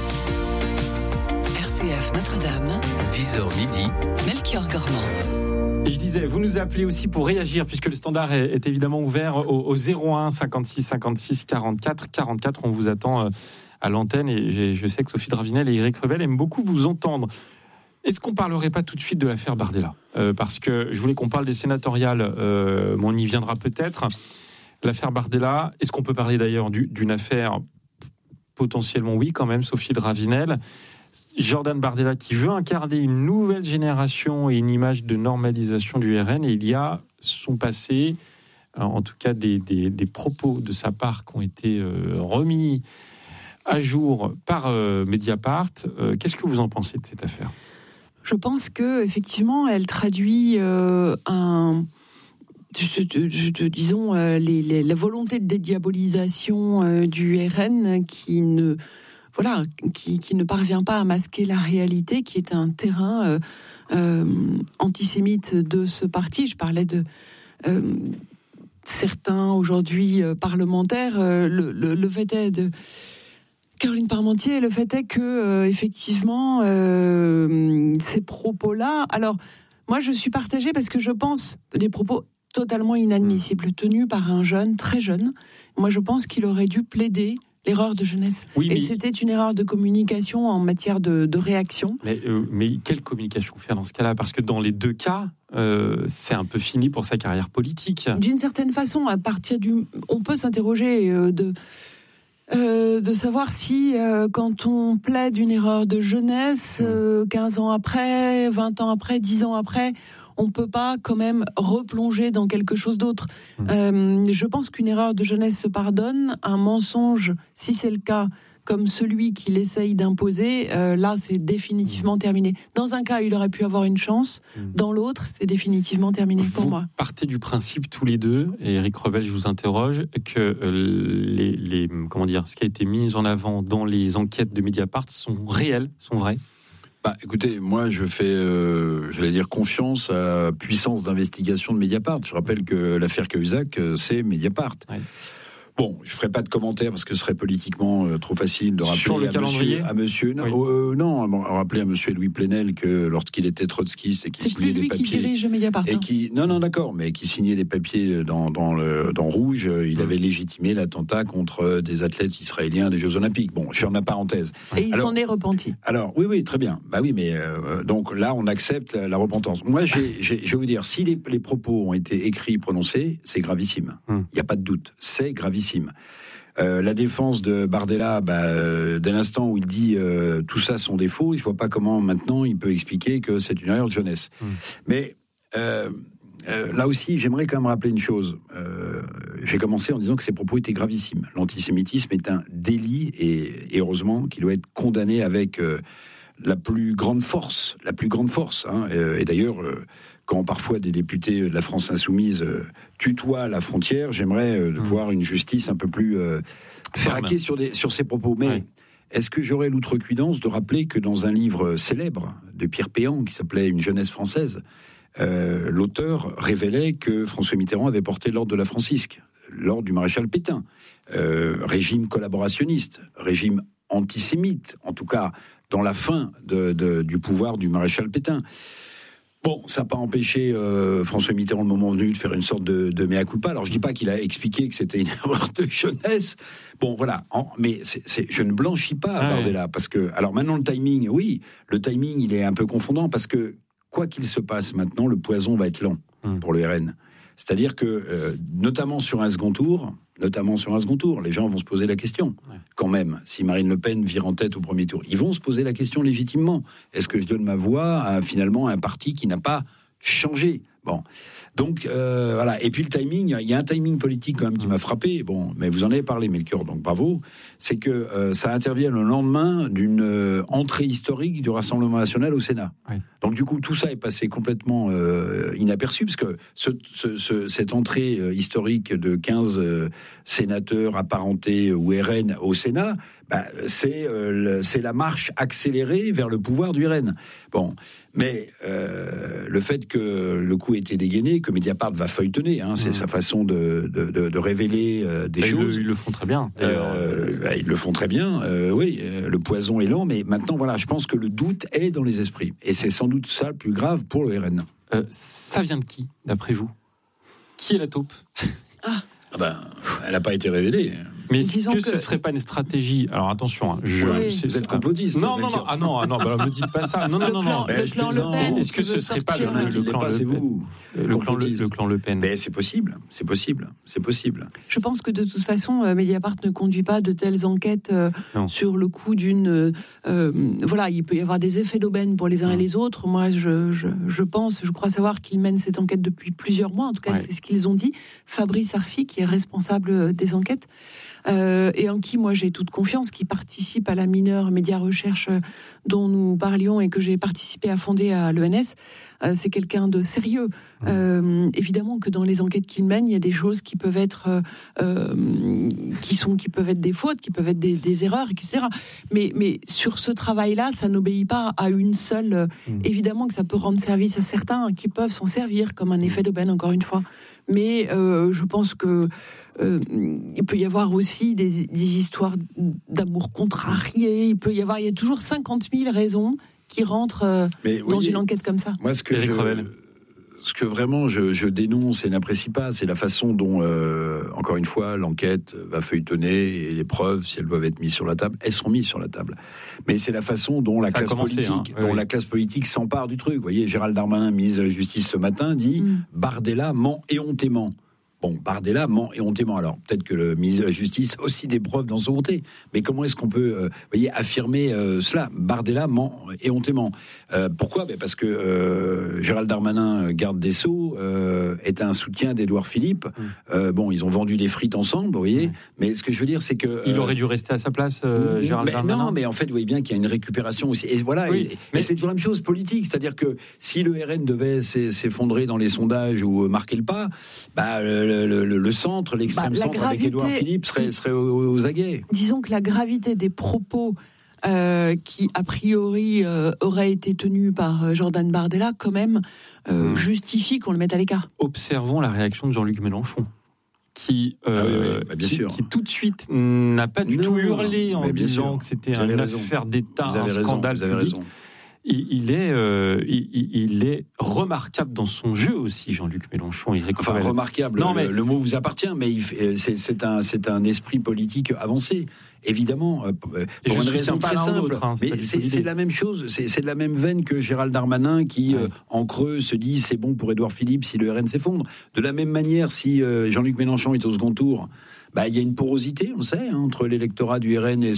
R C F Notre-Dame, dix heures midi, Melchior Gormand. Et je disais, vous nous appelez aussi pour réagir, puisque le standard est, est évidemment ouvert au, au zéro un cinquante-six cinquante-six quarante-quatre quarante-quatre. On vous attend à l'antenne et je sais que Sophie Dravinel et Éric Revel aiment beaucoup vous entendre. Est-ce qu'on ne parlerait pas tout de suite de l'affaire Bardella ? euh, Parce que je voulais qu'on parle des sénatoriales, euh, mais on y viendra peut-être. L'affaire Bardella, est-ce qu'on peut parler d'ailleurs du, d'une affaire potentiellement, oui, quand même, Sophie Dravinel ? Jordan Bardella qui veut incarner une nouvelle génération et une image de normalisation du R N, et il y a son passé, en tout cas des, des, des propos de sa part qui ont été euh, remis à jour par euh, Mediapart. Euh, qu'est-ce que vous en pensez de cette affaire ? Je pense que effectivement, elle traduit euh, un, de, de, de, disons, euh, les, les, la volonté de dédiabolisation euh, du R N qui ne Voilà, qui, qui ne parvient pas à masquer la réalité, qui est un terrain euh, euh, antisémite de ce parti. Je parlais de euh, certains aujourd'hui euh, parlementaires. Euh, le, le, le fait est de Caroline Parmentier. Le fait est que euh, effectivement euh, ces propos-là. Alors moi, je suis partagée parce que je pense des propos totalement inadmissibles tenus par un jeune, très jeune. Moi, je pense qu'il aurait dû plaider l'erreur de jeunesse. Oui, mais... Et c'était une erreur de communication en matière de, de réaction. Mais, euh, mais quelle communication faire dans ce cas-là ? Parce que dans les deux cas, euh, c'est un peu fini pour sa carrière politique. D'une certaine façon, à partir du... On peut s'interroger euh, de... Euh, de savoir si, euh, quand on plaide une erreur de jeunesse, euh, quinze ans après, vingt ans après, dix ans après, on ne peut pas quand même replonger dans quelque chose d'autre. Mmh. Euh, je pense qu'une erreur de jeunesse se pardonne. Un mensonge, si c'est le cas, comme celui qu'il essaye d'imposer, euh, là, c'est définitivement terminé. Dans un cas, il aurait pu avoir une chance. Mmh. Dans l'autre, c'est définitivement terminé pour vous moi. Partez du principe tous les deux, et Éric Revel, je vous interroge, que euh, les, les, comment dire, ce qui a été mis en avant dans les enquêtes de Mediapart sont réels, sont vrais ? Bah, écoutez, moi, je fais, euh, j'allais dire, confiance à la puissance d'investigation de Mediapart. Je rappelle que l'affaire Cahuzac, c'est Mediapart. Ouais. Bon, je ne ferai pas de commentaires parce que ce serait politiquement euh, trop facile de rappeler Sur le à, calendrier monsieur, à monsieur... Non, oui. euh, non bon, rappeler à monsieur Louis Plenel que lorsqu'il était trotskiste et qu'il signait des papiers... C'est plus lui qui dirige Mediapart. Et qui, non, non, d'accord, mais qui signait des papiers dans, dans, le, dans Rouge, il mmh. avait légitimé l'attentat contre des athlètes israéliens des Jeux Olympiques. Bon, je ferme la parenthèse. Et il alors, s'en est repenti. Alors, oui, oui, très bien. Bah oui, mais euh, donc là, on accepte la, la repentance. Moi, j'ai, j'ai, je vais vous dire, si les, les propos ont été écrits, prononcés, c'est gravissime. Il mmh. n'y a pas de doute. C'est gravissime. Euh, la défense de Bardella, bah, euh, dès l'instant où il dit euh, tout ça sont des faux, je vois pas comment maintenant il peut expliquer que c'est une erreur de jeunesse. Mmh. Mais euh, euh, là aussi, j'aimerais quand même rappeler une chose. Euh, j'ai commencé en disant que ces propos étaient gravissimes. L'antisémitisme est un délit et, et heureusement qu'il doit être condamné avec euh, la plus grande force, la plus grande force. Hein, et, et d'ailleurs, euh, quand parfois des députés de la France insoumise euh, tutoient la frontière, j'aimerais euh, mmh. voir une justice un peu plus euh, traquée sur, des, sur ces propos. Mais ouais. est-ce que j'aurais l'outrecuidance de rappeler que dans un livre célèbre de Pierre Péan, qui s'appelait Une jeunesse française, euh, l'auteur révélait que François Mitterrand avait porté l'ordre de la Francisque, l'ordre du maréchal Pétain, euh, régime collaborationniste, régime antisémite, en tout cas dans la fin de, de, du pouvoir du maréchal Pétain. Bon, ça n'a pas empêché euh, François Mitterrand, le moment venu, de faire une sorte de, de mea culpa. Alors, je dis pas qu'il a expliqué que c'était une erreur de jeunesse. Bon, voilà. En, mais c'est, c'est, je ne blanchis pas, ah Bardella, ouais. parce que... Alors, maintenant, le timing, oui, le timing, il est un peu confondant, parce que, quoi qu'il se passe maintenant, le poison va être lent hum. pour le R N. C'est-à-dire que, euh, notamment sur un second tour, notamment sur un second tour, les gens vont se poser la question, ouais. quand même, si Marine Le Pen vire en tête au premier tour. Ils vont se poser la question légitimement. Est-ce que je donne ma voix à, finalement, à un parti qui n'a pas changé ? Bon, donc euh, voilà. Et puis le timing, il y a un timing politique quand même qui m'a frappé. Bon, mais vous en avez parlé, Melchior, donc bravo. C'est que euh, ça intervient le lendemain d'une euh, entrée historique du Rassemblement national au Sénat. Oui. Donc du coup, tout ça est passé complètement euh, inaperçu, parce que ce, ce, ce, cette entrée euh, historique de quinze euh, sénateurs apparentés au R N au Sénat, bah, c'est, euh, le, c'est la marche accélérée vers le pouvoir du R N. Bon. Mais euh, le fait que le coup ait été dégainé, que Mediapart va feuilletonner, hein, c'est mmh. sa façon de, de, de, de révéler euh, des bah, choses. Ils le, ils le font très bien. Euh, bah, ils le font très bien, euh, oui, euh, le poison est lent, mais maintenant, voilà, je pense que le doute est dans les esprits. Et c'est sans doute ça le plus grave pour le R N. Euh, ça vient de qui, d'après vous ? Qui est la taupe ? Ah, ah ben, elle n'a pas été révélée. Mais est-ce que, que ce serait pas une stratégie ? Alors attention, hein, je, oui. c'est, vous êtes complotiste. Non, non, non, ah non, ah non, bah, me dites pas ça. Non, non, non, non. Le clan Le Pen. Est-ce que ce serait pas le, le, le clan Le Pen ? Le clan, le, le clan Le Pen. Mais c'est possible, c'est possible, c'est possible. Je pense que de toute façon, euh, Mediapart ne conduit pas de telles enquêtes euh, sur le coup d'une. Euh, euh, voilà, il peut y avoir des effets d'aubaine pour les uns non. et les autres. Moi, je, je, je pense, je crois savoir qu'ils mènent cette enquête depuis plusieurs mois. En tout cas, ouais. c'est ce qu'ils ont dit. Fabrice Arfi, qui est responsable des enquêtes. Euh, et en qui moi j'ai toute confiance, qui participe à la mineure Média Recherche dont nous parlions et que j'ai participé à fonder à l'E N S. Euh, c'est quelqu'un de sérieux. Euh, évidemment que dans les enquêtes qu'il mène, il y a des choses qui peuvent être, euh, qui sont, qui peuvent être des fautes, qui peuvent être des, des erreurs, et cetera. Mais, mais sur ce travail-là, ça n'obéit pas à une seule. Mmh. Évidemment que ça peut rendre service à certains qui peuvent s'en servir comme un effet d'aubaine, encore une fois. Mais euh, je pense que euh, il peut y avoir aussi des, des histoires d'amour contrarié. Il peut y avoir, il y a toujours cinquante mille raisons qui rentrent euh, Mais, dans voyez, une enquête comme ça. Moi, ce que, je, ce que vraiment je, je dénonce et n'apprécie pas, c'est la façon dont, euh, encore une fois, l'enquête va feuilletonner et les preuves, si elles doivent être mises sur la table, elles sont mises sur la table. Mais c'est la façon dont la ça classe commencé, politique, hein. dont oui. la classe politique s'empare du truc. Vous voyez, Gérald Darmanin, ministre de la Justice ce matin, dit mm. Bardella ment éhontément. Bon, Bardella ment éhontément. Alors, peut-être que le ministre de la Justice a aussi des preuves dans son côté. Mais comment est-ce qu'on peut euh, voyez, affirmer euh, cela ? Bardella ment éhontément. Euh, pourquoi ? ben Parce que euh, Gérald Darmanin, garde des Sceaux, euh, est un soutien d'Édouard Philippe. Mmh. Euh, bon, ils ont vendu des frites ensemble, vous voyez. Mmh. Mais ce que je veux dire, c'est que... Euh, Il aurait dû rester à sa place, euh, Gérald mais, Darmanin. Non, mais en fait, vous voyez bien qu'il y a une récupération aussi. Et voilà, oui, et, mais c'est toujours la même chose politique. C'est-à-dire que si le R N devait s'effondrer dans les sondages ou marquer le pas, bah... Le, Le, le, le centre, l'extrême bah, centre gravité, avec Édouard Philippe serait, serait aux, aux aguets. Disons que la gravité des propos euh, qui, a priori, euh, auraient été tenus par Jordan Bardella, quand même, euh, mmh. justifie qu'on le mette à l'écart. Observons la réaction de Jean-Luc Mélenchon, qui, euh, ah oui, oui, bah bien qui, sûr. qui tout de suite n'a pas du non, tout hurlé en disant sûr. que c'était une affaire d'État, un raison, scandale vous avez public. Raison. Il, il, est, euh, il, il est remarquable dans son jeu aussi, Jean-Luc Mélenchon. Il enfin, remarquable, non, mais... le, le mot vous appartient, mais il, c'est, c'est, un, c'est un esprit politique avancé. Évidemment, euh, pour une raison très simple. Hein, c'est mais c'est, c'est la même chose, c'est, c'est de la même veine que Gérald Darmanin qui, ouais. euh, en creux, se dit c'est bon pour Édouard Philippe si le R N s'effondre. De la même manière, si euh, Jean-Luc Mélenchon est au second tour, bah, il y a une porosité, on sait, hein, entre l'électorat du R N et